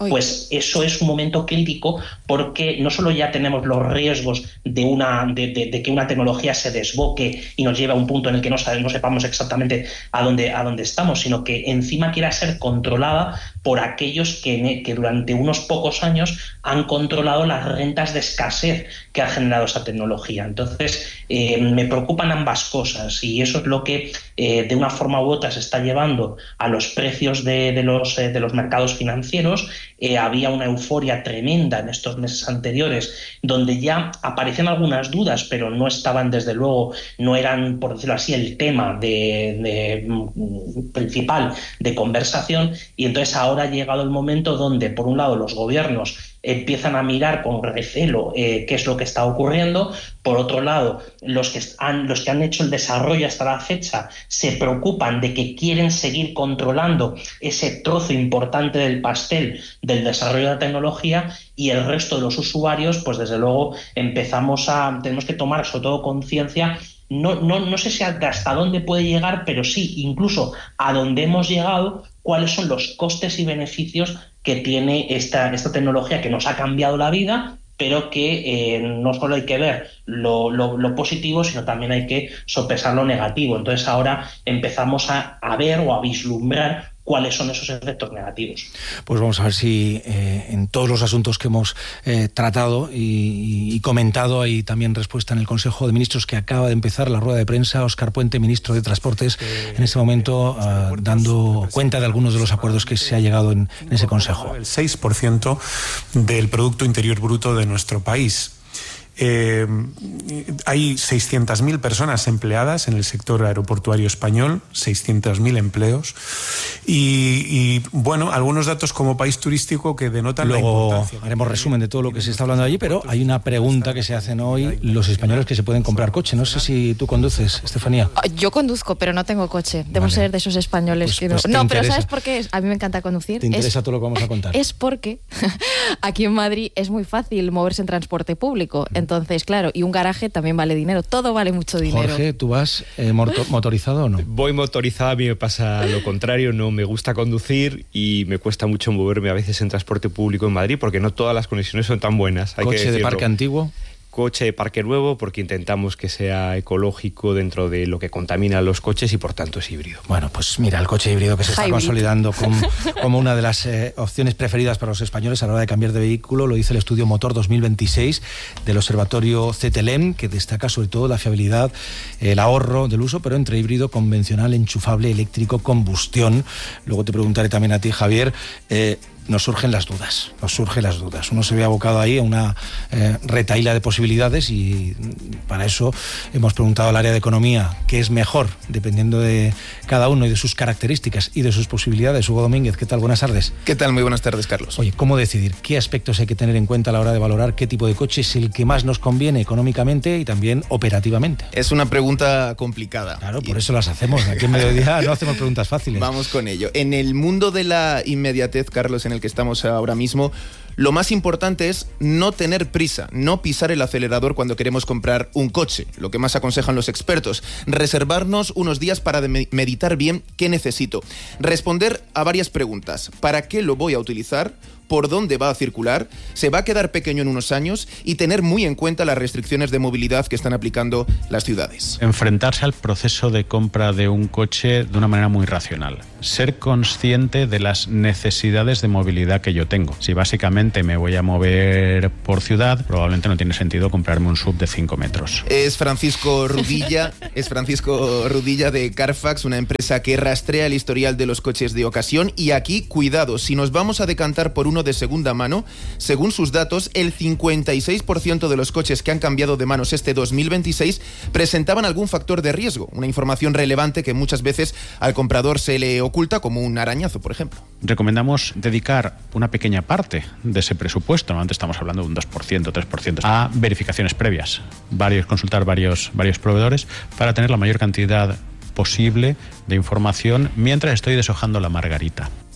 pues eso es un momento crítico, porque no solo ya tenemos los riesgos de, una, de, de, de que una tecnología se desboque y nos lleve a un punto en el que no, no sepamos exactamente a dónde, a dónde estamos, sino que encima quiera ser controlada por aquellos que, que durante unos pocos años han controlado las rentas de escasez que ha generado esa tecnología. Entonces, eh, me preocupan ambas cosas, y eso es lo que eh, de una forma u otra se está llevando a los precios de, de, los, eh, de los mercados financieros. Eh, había una euforia tremenda en estos meses anteriores, donde ya aparecían algunas dudas, pero no estaban, desde luego, no eran, por decirlo así, el tema de, de, principal de conversación, y entonces ahora ha llegado el momento donde, por un lado, los gobiernos empiezan a mirar con recelo eh, qué es lo que está ocurriendo. Por otro lado, los que han, los que han hecho el desarrollo hasta la fecha se preocupan de que quieren seguir controlando ese trozo importante del pastel del desarrollo de la tecnología, y el resto de los usuarios, pues desde luego empezamos a, tenemos que tomar sobre todo conciencia. No, no, no sé si hasta dónde puede llegar, pero sí, incluso a dónde hemos llegado, cuáles son los costes y beneficios que tiene esta, esta tecnología, que nos ha cambiado la vida, pero que eh, no solo hay que ver lo, lo, lo positivo, sino también hay que sopesar lo negativo. Entonces ahora empezamos a, a ver o a vislumbrar cuáles son esos efectos negativos. Pues vamos a ver si eh, en todos los asuntos que hemos eh, tratado y, y comentado hay también respuesta en el Consejo de Ministros, que acaba de empezar la rueda de prensa. Óscar Puente, ministro de Transportes, eh, en este momento uh, dando cuenta de algunos de los acuerdos que se ha llegado en, en ese Consejo. El seis por ciento del Producto Interior Bruto de nuestro país. Eh, hay seiscientas mil personas empleadas en el sector aeroportuario español, seiscientos mil empleos, y, y bueno, algunos datos como país turístico que denotan Luego la importancia. Haremos resumen de todo lo que se está hablando allí, pero hay una pregunta que se hacen hoy los españoles que se pueden comprar coche. No sé si tú conduces, Estefanía. Yo conduzco, pero no tengo coche. Debo vale. ser de esos españoles pues, que no... Pues no, pero ¿sabes por qué? A mí me encanta conducir. ¿Te interesa es, todo lo que vamos a contar? Es porque aquí en Madrid es muy fácil moverse en transporte público. Entonces, claro, y un garaje también vale dinero. Todo vale mucho dinero. Jorge, ¿tú vas eh, motorizado o no? Voy motorizado, a mí me pasa lo contrario. No me gusta conducir y me cuesta mucho moverme a veces en transporte público en Madrid, porque no todas las conexiones son tan buenas. Hay ¿Coche que de parque antiguo? Coche de parque nuevo, porque intentamos que sea ecológico dentro de lo que contaminan los coches, y por tanto es híbrido. Bueno, pues mira, el coche híbrido que se está Hybrid. consolidando como, como una de las eh, opciones preferidas para los españoles a la hora de cambiar de vehículo, lo dice el estudio Motor dos mil veintiséis del Observatorio C T L E M, que destaca sobre todo la fiabilidad, el ahorro del uso, pero entre híbrido, convencional, enchufable, eléctrico, combustión. Luego te preguntaré también a ti, Javier. Eh, Nos surgen las dudas, nos surgen las dudas. Uno se ve abocado ahí a una eh, retahíla de posibilidades, y para eso hemos preguntado al área de economía qué es mejor, dependiendo de cada uno y de sus características y de sus posibilidades. Hugo Domínguez, ¿qué tal? Buenas tardes. ¿Qué tal? Muy buenas tardes, Carlos. Oye, ¿cómo decidir? ¿Qué aspectos hay que tener en cuenta a la hora de valorar qué tipo de coche es el que más nos conviene económicamente y también operativamente? Es una pregunta complicada. Claro, por eso las hacemos. Aquí en Mediodía no hacemos preguntas fáciles. Vamos con ello. En el mundo de la inmediatez, Carlos, en el que estamos ahora mismo, lo más importante es no tener prisa, no pisar el acelerador cuando queremos comprar un coche. Lo que más aconsejan los expertos: reservarnos unos días para meditar bien qué necesito, responder a varias preguntas. ¿Para qué lo voy a utilizar? ¿Por dónde va a circular? ¿Se va a quedar pequeño en unos años? Y tener muy en cuenta las restricciones de movilidad que están aplicando las ciudades. Enfrentarse al proceso de compra de un coche de una manera muy racional. Ser consciente de las necesidades de movilidad que yo tengo. Si básicamente me voy a mover por ciudad, probablemente no tiene sentido comprarme un sub de cinco metros. Es Francisco Rudilla, es Francisco Rudilla de Carfax, una empresa que rastrea el historial de los coches de ocasión. Y aquí, cuidado, si nos vamos a decantar por uno de segunda mano, según sus datos, el cincuenta y seis por ciento de los coches que han cambiado de manos este dos mil veintiséis presentaban algún factor de riesgo, una información relevante que muchas veces al comprador se le oculta, como un arañazo, por ejemplo. Recomendamos dedicar una pequeña parte de ese presupuesto, normalmente estamos hablando de un dos por ciento, tres por ciento, a verificaciones previas, varios, consultar varios, varios proveedores para tener la mayor cantidad posible de información mientras estoy deshojando la margarita.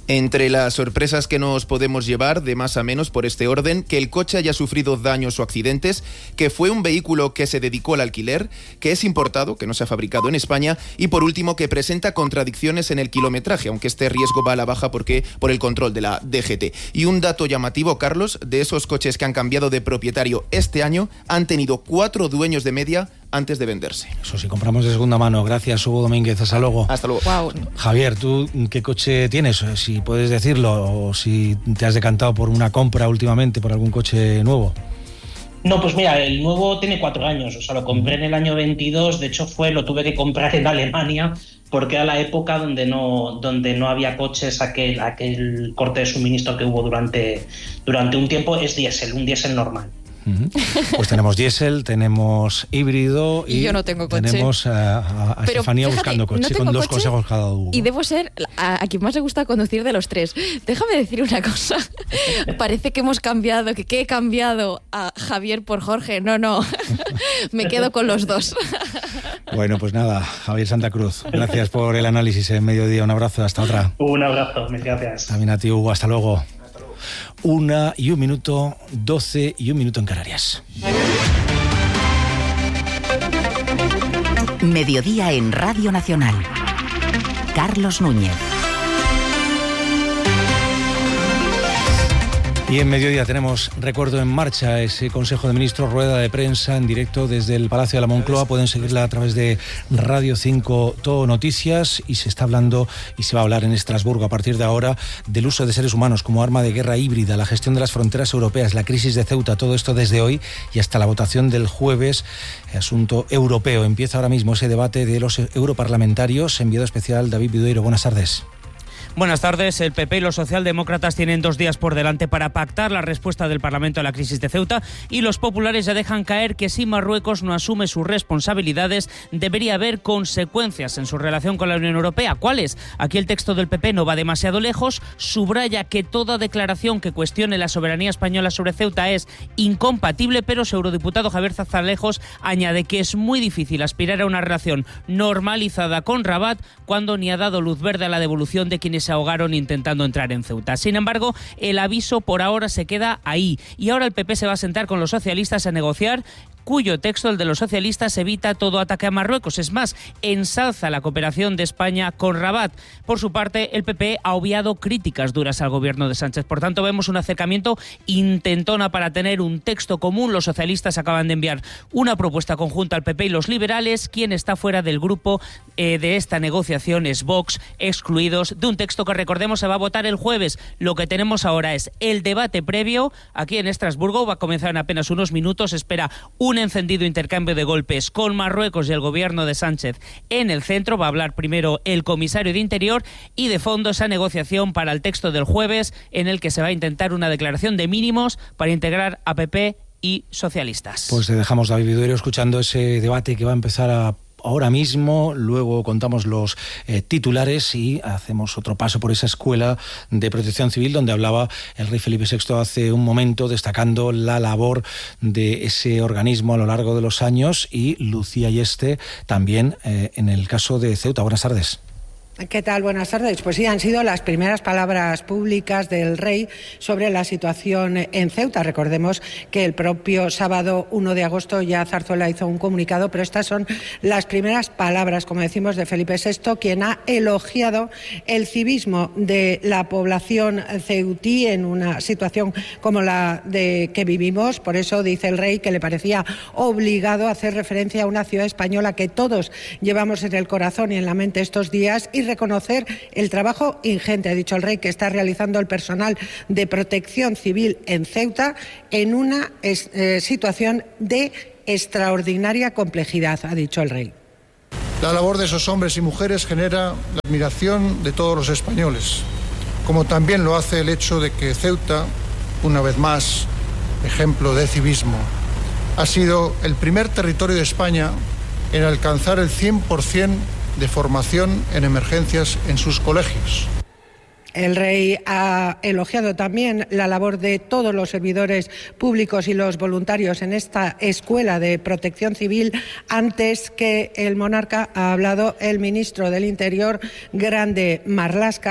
Entre las sorpresas que nos podemos llevar de más a menos por este orden, que el coche haya sufrido daños o accidentes, que fue un vehículo que se dedicó al alquiler, que es importado, que no se ha fabricado en España, y por último que presenta contradicciones en el kilometraje, aunque este riesgo va a la baja porque por el control de la D G T. Y un dato llamativo, Carlos, de esos coches que han cambiado de propietario este año, han tenido cuatro dueños de media antes de venderse. Eso sí, compramos de segunda mano. Gracias, Hugo Domínguez. Hasta luego. Hasta luego. Wow. Javier, ¿tú qué coche tienes? Si puedes decirlo, o si te has decantado por una compra últimamente, por algún coche nuevo. No, pues mira, el nuevo tiene cuatro años, o sea, lo compré en el año veintidós, de hecho fue, lo tuve que comprar en Alemania, porque era la época donde no, donde no había coches, aquel, aquel corte de suministro que hubo durante, durante un tiempo, es diésel, un diésel normal. Pues tenemos diésel, tenemos híbrido y, y yo no tengo coche. Tenemos a, a, a Estefanía fíjate, buscando coche, no con dos coche, consejos cada uno. Y debo ser a, a quien más le gusta conducir de los tres. Déjame decir una cosa. Parece que hemos cambiado, que, que he cambiado a Javier por Jorge. No, no. Me quedo con los dos. Bueno, pues nada, Javier Santa Cruz, gracias por el análisis en Mediodía. Un abrazo, hasta otra. Un abrazo, mil gracias. También a ti, Hugo, hasta luego. Una y un minuto, doce y un minuto en Canarias. Mediodía en Radio Nacional. Carlos Núñez. Y en Mediodía tenemos Recuerdo en Marcha, ese Consejo de Ministros, rueda de prensa en directo desde el Palacio de la Moncloa. Pueden seguirla a través de Radio cinco Todo Noticias, y se está hablando y se va a hablar en Estrasburgo a partir de ahora del uso de seres humanos como arma de guerra híbrida, la gestión de las fronteras europeas, la crisis de Ceuta, todo esto desde hoy y hasta la votación del jueves, asunto europeo. Empieza ahora mismo ese debate de los europarlamentarios. Enviado especial David Vidueiro, buenas tardes. Buenas tardes. El P P y los socialdemócratas tienen dos días por delante para pactar la respuesta del Parlamento a la crisis de Ceuta, y los populares ya dejan caer que si Marruecos no asume sus responsabilidades debería haber consecuencias en su relación con la Unión Europea. ¿Cuáles? Aquí el texto del P P no va demasiado lejos, subraya que toda declaración que cuestione la soberanía española sobre Ceuta es incompatible, pero su eurodiputado Javier Zarzalejos añade que es muy difícil aspirar a una relación normalizada con Rabat cuando ni ha dado luz verde a la devolución de quienes se ahogaron intentando entrar en Ceuta. Sin embargo, el aviso por ahora se queda ahí, y ahora el P P se va a sentar con los socialistas a negociar, cuyo texto, el de los socialistas, evita todo ataque a Marruecos. Es más, ensalza la cooperación de España con Rabat. Por su parte, el P P ha obviado críticas duras al gobierno de Sánchez. Por tanto, vemos un acercamiento intentona para tener un texto común. Los socialistas acaban de enviar una propuesta conjunta al P P y los liberales. Quien está fuera del grupo eh, de esta negociación es Vox, excluidos de un texto que, recordemos, se va a votar el jueves. Lo que tenemos ahora es el debate previo aquí en Estrasburgo. Va a comenzar en apenas unos minutos. Espera un encendido intercambio de golpes con Marruecos y el gobierno de Sánchez en el centro. Va a hablar primero el comisario de Interior, y de fondo esa negociación para el texto del jueves, en el que se va a intentar una declaración de mínimos para integrar a P P y socialistas. Pues te dejamos, David Vidueiro, escuchando ese debate que va a empezar a ahora mismo. Luego contamos los eh, titulares y hacemos otro paso por esa escuela de protección civil donde hablaba el rey Felipe sexto hace un momento, destacando la labor de ese organismo a lo largo de los años, y Lucía Yeste también eh, en el caso de Ceuta. Buenas tardes. ¿Qué tal? Buenas tardes. Pues sí, han sido las primeras palabras públicas del rey sobre la situación en Ceuta. Recordemos que el propio sábado uno de agosto ya Zarzuela hizo un comunicado, pero estas son las primeras palabras, como decimos, de Felipe sexto, quien ha elogiado el civismo de la población ceutí en una situación como la de que vivimos. Por eso dice el rey que le parecía obligado hacer referencia a una ciudad española que todos llevamos en el corazón y en la mente estos días, y reconocer el trabajo ingente, ha dicho el rey, que está realizando el personal de protección civil en Ceuta en una eh, situación de extraordinaria complejidad, ha dicho el rey. La labor de esos hombres y mujeres genera la admiración de todos los españoles, como también lo hace el hecho de que Ceuta, una vez más, ejemplo de civismo, ha sido el primer territorio de España en alcanzar el cien por ciento de formación en emergencias en sus colegios. El rey ha elogiado también la labor de todos los servidores públicos y los voluntarios en esta escuela de protección civil. Antes que el monarca ha hablado el ministro del Interior, Grande Marlaska,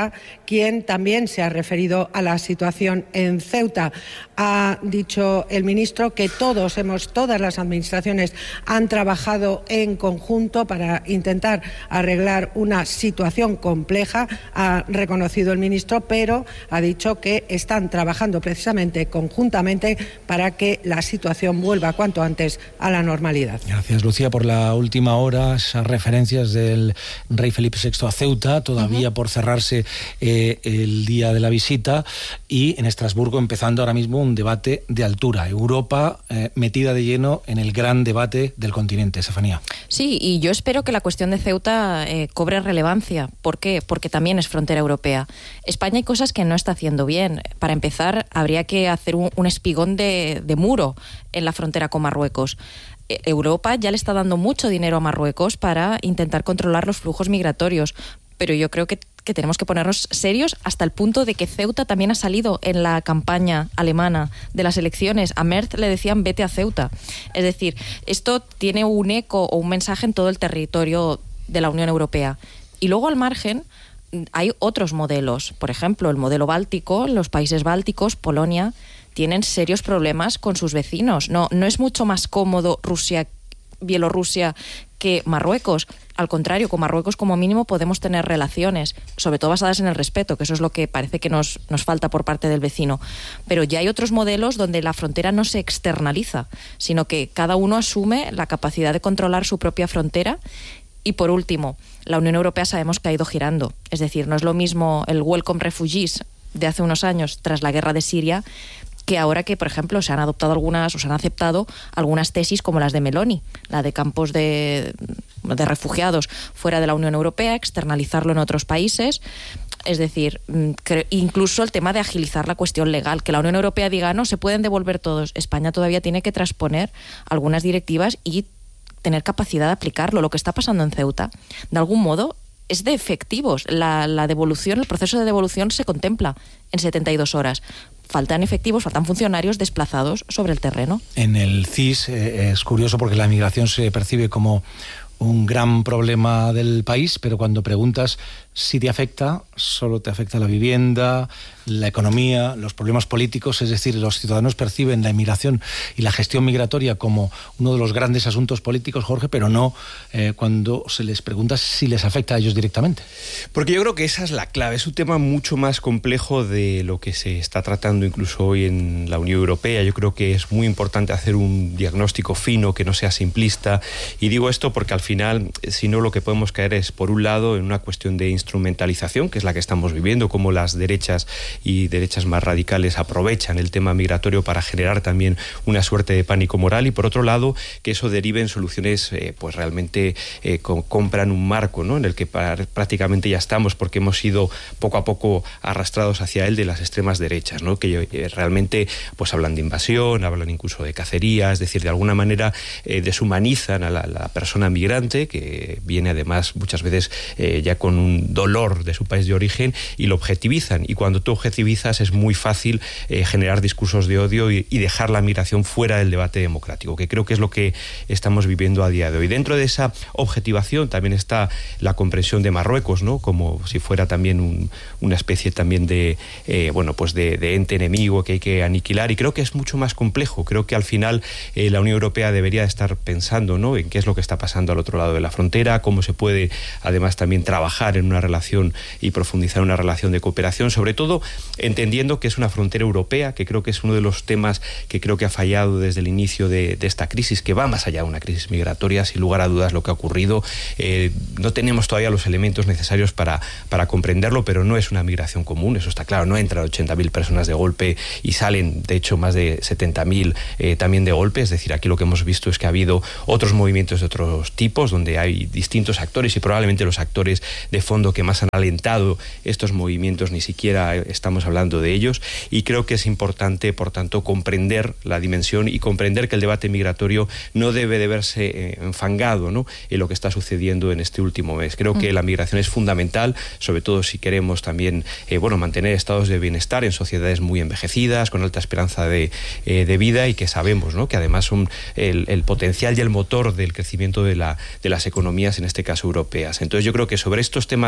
quien también se ha referido a la situación en Ceuta. Ha dicho el ministro que todos hemos, todas las administraciones han trabajado en conjunto para intentar arreglar una situación compleja, ha reconocido el ministro, pero ha dicho que están trabajando precisamente conjuntamente para que la situación vuelva cuanto antes a la normalidad. Gracias, Lucía, por la última hora, esas referencias del rey Felipe sexto a Ceuta, todavía uh-huh. por cerrarse eh, el día de la visita, y en Estrasburgo empezando ahora mismo un debate de altura. Europa eh, metida de lleno en el gran debate del continente. Estefanía. Sí, y yo espero que la cuestión de Ceuta eh, cobre relevancia. ¿Por qué? Porque también es frontera europea. España hay cosas que no está haciendo bien. Para empezar, habría que hacer un, un espigón de, de muro en la frontera con Marruecos. Europa ya le está dando mucho dinero a Marruecos para intentar controlar los flujos migratorios, pero yo creo que, que tenemos que ponernos serios hasta el punto de que Ceuta también ha salido en la campaña alemana de las elecciones. A Merz le decían vete a Ceuta. Es decir, esto tiene un eco o un mensaje en todo el territorio de la Unión Europea. Y luego al margen hay otros modelos. Por ejemplo, el modelo báltico, los países bálticos, Polonia, tienen serios problemas con sus vecinos. No, no es mucho más cómodo Rusia, Bielorrusia que Marruecos. Al contrario, con Marruecos como mínimo podemos tener relaciones, sobre todo basadas en el respeto, que eso es lo que parece que nos, nos falta por parte del vecino. Pero ya hay otros modelos donde la frontera no se externaliza, sino que cada uno asume la capacidad de controlar su propia frontera. Y por último, la Unión Europea sabemos que ha ido girando. Es decir, no es lo mismo el Welcome Refugees de hace unos años tras la guerra de Siria, que ahora que, por ejemplo, se han adoptado algunas o se han aceptado algunas tesis como las de Meloni, la de campos de, de refugiados fuera de la Unión Europea, externalizarlo en otros países. Es decir, incluso el tema de agilizar la cuestión legal, que la Unión Europea diga, no, se pueden devolver todos. España todavía tiene que transponer algunas directivas y tener capacidad de aplicarlo. Lo que está pasando en Ceuta, de algún modo, es de efectivos. La, la devolución, el proceso de devolución se contempla en setenta y dos horas. Faltan efectivos, faltan funcionarios desplazados sobre el terreno. En el C I S eh, es curioso porque la migración se percibe como un gran problema del país, pero cuando preguntas si te afecta, solo te afecta la vivienda, la economía, los problemas políticos. Es decir, los ciudadanos perciben la inmigración y la gestión migratoria como uno de los grandes asuntos políticos, Jorge, pero no eh, cuando se les pregunta si les afecta a ellos directamente. Porque yo creo que esa es la clave. Es un tema mucho más complejo de lo que se está tratando incluso hoy en la Unión Europea. Yo creo que es muy importante hacer un diagnóstico fino, que no sea simplista. Y digo esto porque al final, si no, lo que podemos caer es, por un lado, en una cuestión de instrumentalización, que es la que estamos viviendo, como las derechas y derechas más radicales aprovechan el tema migratorio para generar también una suerte de pánico moral, y por otro lado que eso derive en soluciones eh, pues realmente eh, con, compran un marco, ¿no?, en el que para, prácticamente ya estamos, porque hemos sido poco a poco arrastrados hacia él de las extremas derechas, ¿no?, que eh, realmente pues hablan de invasión, hablan incluso de cacería, es decir, de alguna manera eh, deshumanizan a la, la persona migrante, que viene además muchas veces eh, ya con un dolor de su país de origen, y lo objetivizan. Y cuando tú objetivizas es muy fácil eh, generar discursos de odio y, y dejar la migración fuera del debate democrático, que creo que es lo que estamos viviendo a día de hoy. Dentro de esa objetivación también está la comprensión de Marruecos, ¿no?, como si fuera también un, una especie también de eh, bueno pues de, de ente enemigo que hay que aniquilar, y creo que es mucho más complejo. Creo que al final eh, la Unión Europea debería estar pensando, ¿no?, en qué es lo que está pasando al otro lado de la frontera, cómo se puede además también trabajar en una relación y profundizar en una relación de cooperación, sobre todo entendiendo que es una frontera europea, que creo que es uno de los temas que creo que ha fallado desde el inicio de, de esta crisis, que va más allá de una crisis migratoria, sin lugar a dudas lo que ha ocurrido. Eh, no tenemos todavía los elementos necesarios para, para comprenderlo, pero no es una migración común, eso está claro. No entran ochenta mil personas de golpe y salen, de hecho, más de setenta mil eh, también de golpe. Es decir, aquí lo que hemos visto es que ha habido otros movimientos de otros tipos, donde hay distintos actores, y probablemente los actores de fondo que más han alentado estos movimientos ni siquiera estamos hablando de ellos. Y creo que es importante, por tanto, comprender la dimensión y comprender que el debate migratorio no debe de verse eh, enfangado, ¿no?, en lo que está sucediendo en este último mes. Creo que la migración es fundamental, sobre todo si queremos también eh, bueno, mantener estados de bienestar en sociedades muy envejecidas, con alta esperanza de, eh, de vida, y que sabemos, ¿no?, que además son el, el potencial y el motor del crecimiento de, la, de las economías, en este caso europeas. Entonces yo creo que sobre estos temas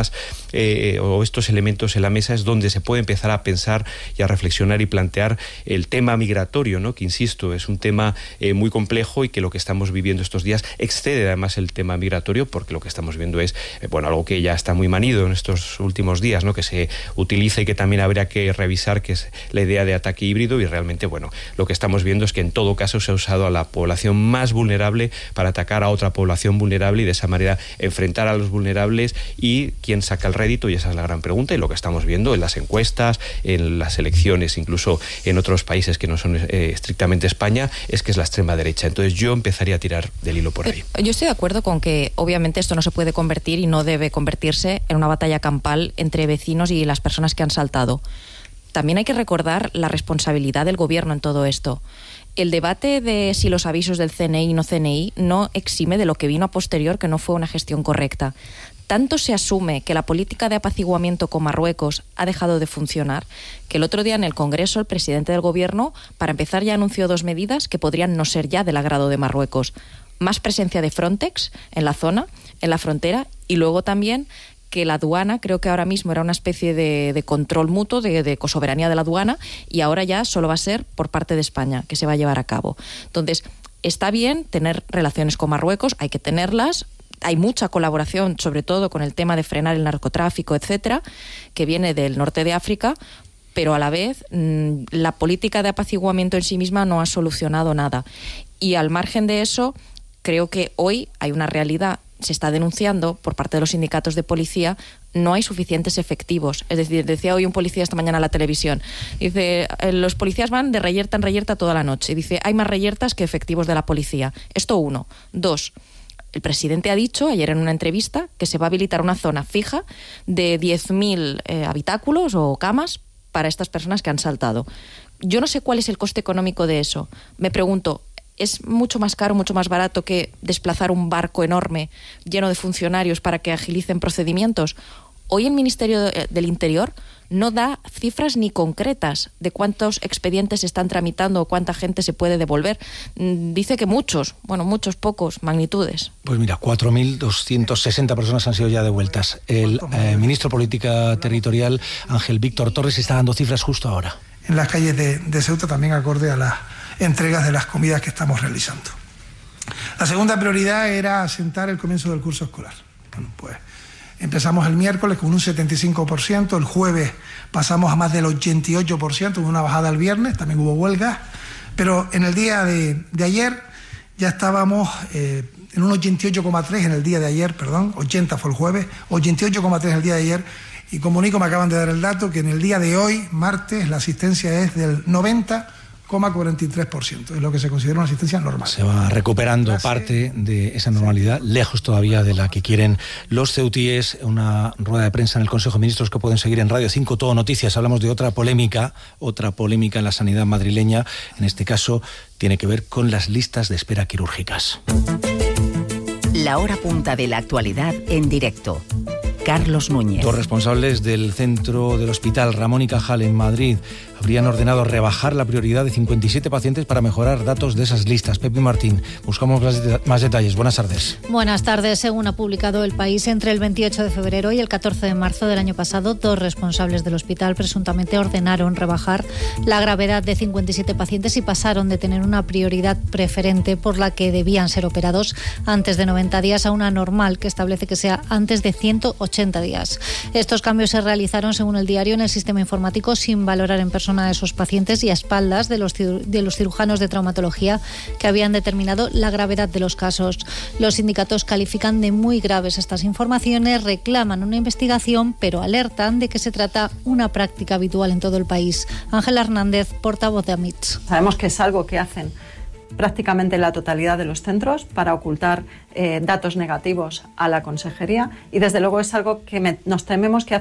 temas eh, o estos elementos en la mesa es donde se puede empezar a pensar y a reflexionar y plantear el tema migratorio, ¿no? Que insisto, es un tema eh, muy complejo y que lo que estamos viviendo estos días excede además el tema migratorio, porque lo que estamos viendo es eh, bueno, algo que ya está muy manido en estos últimos días, ¿no? Que se utiliza y que también habría que revisar, que es la idea de ataque híbrido, y realmente, bueno, lo que estamos viendo es que en todo caso se ha usado a la población más vulnerable para atacar a otra población vulnerable y de esa manera enfrentar a los vulnerables. Y quién saca el rédito, y esa es la gran pregunta, y lo que estamos viendo en las encuestas, en las elecciones, incluso en otros países que no son eh, estrictamente España, es que es la extrema derecha. Entonces yo empezaría a tirar del hilo por ahí. Yo estoy de acuerdo con que obviamente esto no se puede convertir y no debe convertirse en una batalla campal entre vecinos y las personas que han saltado. También hay que recordar la responsabilidad del gobierno en todo esto. El debate de si los avisos del C N I y no C N I no exime de lo que vino a posterior, que no fue una gestión correcta. Tanto se asume que la política de apaciguamiento con Marruecos ha dejado de funcionar, que el otro día en el Congreso el presidente del Gobierno, para empezar, ya anunció dos medidas que podrían no ser ya del agrado de Marruecos. Más presencia de Frontex en la zona, en la frontera, y luego también que la aduana, creo que ahora mismo era una especie de, de control mutuo, de, de cosoberanía de la aduana, y ahora ya solo va a ser por parte de España, que se va a llevar a cabo. Entonces, está bien tener relaciones con Marruecos, hay que tenerlas. Hay mucha colaboración, sobre todo con el tema de frenar el narcotráfico, etcétera, que viene del norte de África, pero a la vez mmm, la política de apaciguamiento en sí misma no ha solucionado nada. Y al margen de eso, creo que hoy hay una realidad, se está denunciando por parte de los sindicatos de policía, no hay suficientes efectivos. Es decir, decía hoy un policía esta mañana en la televisión, dice, los policías van de reyerta en reyerta toda la noche. Dice, hay más reyertas que efectivos de la policía. Esto uno. Dos, el presidente ha dicho ayer en una entrevista que se va a habilitar una zona fija de diez mil eh, habitáculos o camas para estas personas que han saltado. Yo no sé cuál es el coste económico de eso. Me pregunto, ¿es mucho más caro, mucho más barato que desplazar un barco enorme lleno de funcionarios para que agilicen procedimientos? Hoy el Ministerio del Interior no da cifras ni concretas de cuántos expedientes se están tramitando o cuánta gente se puede devolver. Dice que muchos, bueno, muchos, pocos, magnitudes. Pues mira, cuatro mil doscientas sesenta personas han sido ya devueltas. El eh, ministro de Política Territorial, Ángel Víctor Torres, está dando cifras justo ahora. En las calles de, de Ceuta, también acorde a las entregas de las comidas que estamos realizando. La segunda prioridad era asentar el comienzo del curso escolar. Bueno, pues empezamos el miércoles con un setenta y cinco por ciento, el jueves pasamos a más del ochenta y ocho por ciento, hubo una bajada el viernes, también hubo huelgas, pero en el día de, de ayer ya estábamos eh, en un ochenta y ocho coma tres en el día de ayer, perdón, ochenta fue el jueves, ochenta y ocho coma tres el día de ayer, y comunico, me acaban de dar el dato, que en el día de hoy, martes, la asistencia es del noventa coma cuarenta y tres por ciento, es lo que se considera una asistencia normal. Se va recuperando Gracias. parte de esa normalidad, lejos todavía de la que quieren los ceutíes. Una rueda de prensa en el Consejo de Ministros que pueden seguir en Radio cinco, Todo Noticias. Hablamos de otra polémica, otra polémica en la sanidad madrileña. En este caso tiene que ver con las listas de espera quirúrgicas. La hora punta de la actualidad en directo. Carlos Núñez. Dos responsables del centro del Hospital Ramón y Cajal en Madrid habrían ordenado rebajar la prioridad de cincuenta y siete pacientes para mejorar datos de esas listas. Pepi Martín, buscamos más, de- más detalles. Buenas tardes. Buenas tardes. Según ha publicado El País, entre el veintiocho de febrero y el catorce de marzo del año pasado, dos responsables del hospital presuntamente ordenaron rebajar la gravedad de cincuenta y siete pacientes y pasaron de tener una prioridad preferente por la que debían ser operados antes de noventa días a una normal que establece que sea antes de ciento ochenta días. Estos cambios se realizaron, según el diario, en el sistema informático sin valorar en persona a esos pacientes y a espaldas de los, de los cirujanos de traumatología que habían determinado la gravedad de los casos. Los sindicatos califican de muy graves estas informaciones, reclaman una investigación, pero alertan de que se trata una práctica habitual en todo el país. Ángela Hernández, portavoz de AMITS. Sabemos que es algo que hacen prácticamente la totalidad de los centros para ocultar eh, datos negativos a la consejería y desde luego es algo que me, nos tememos que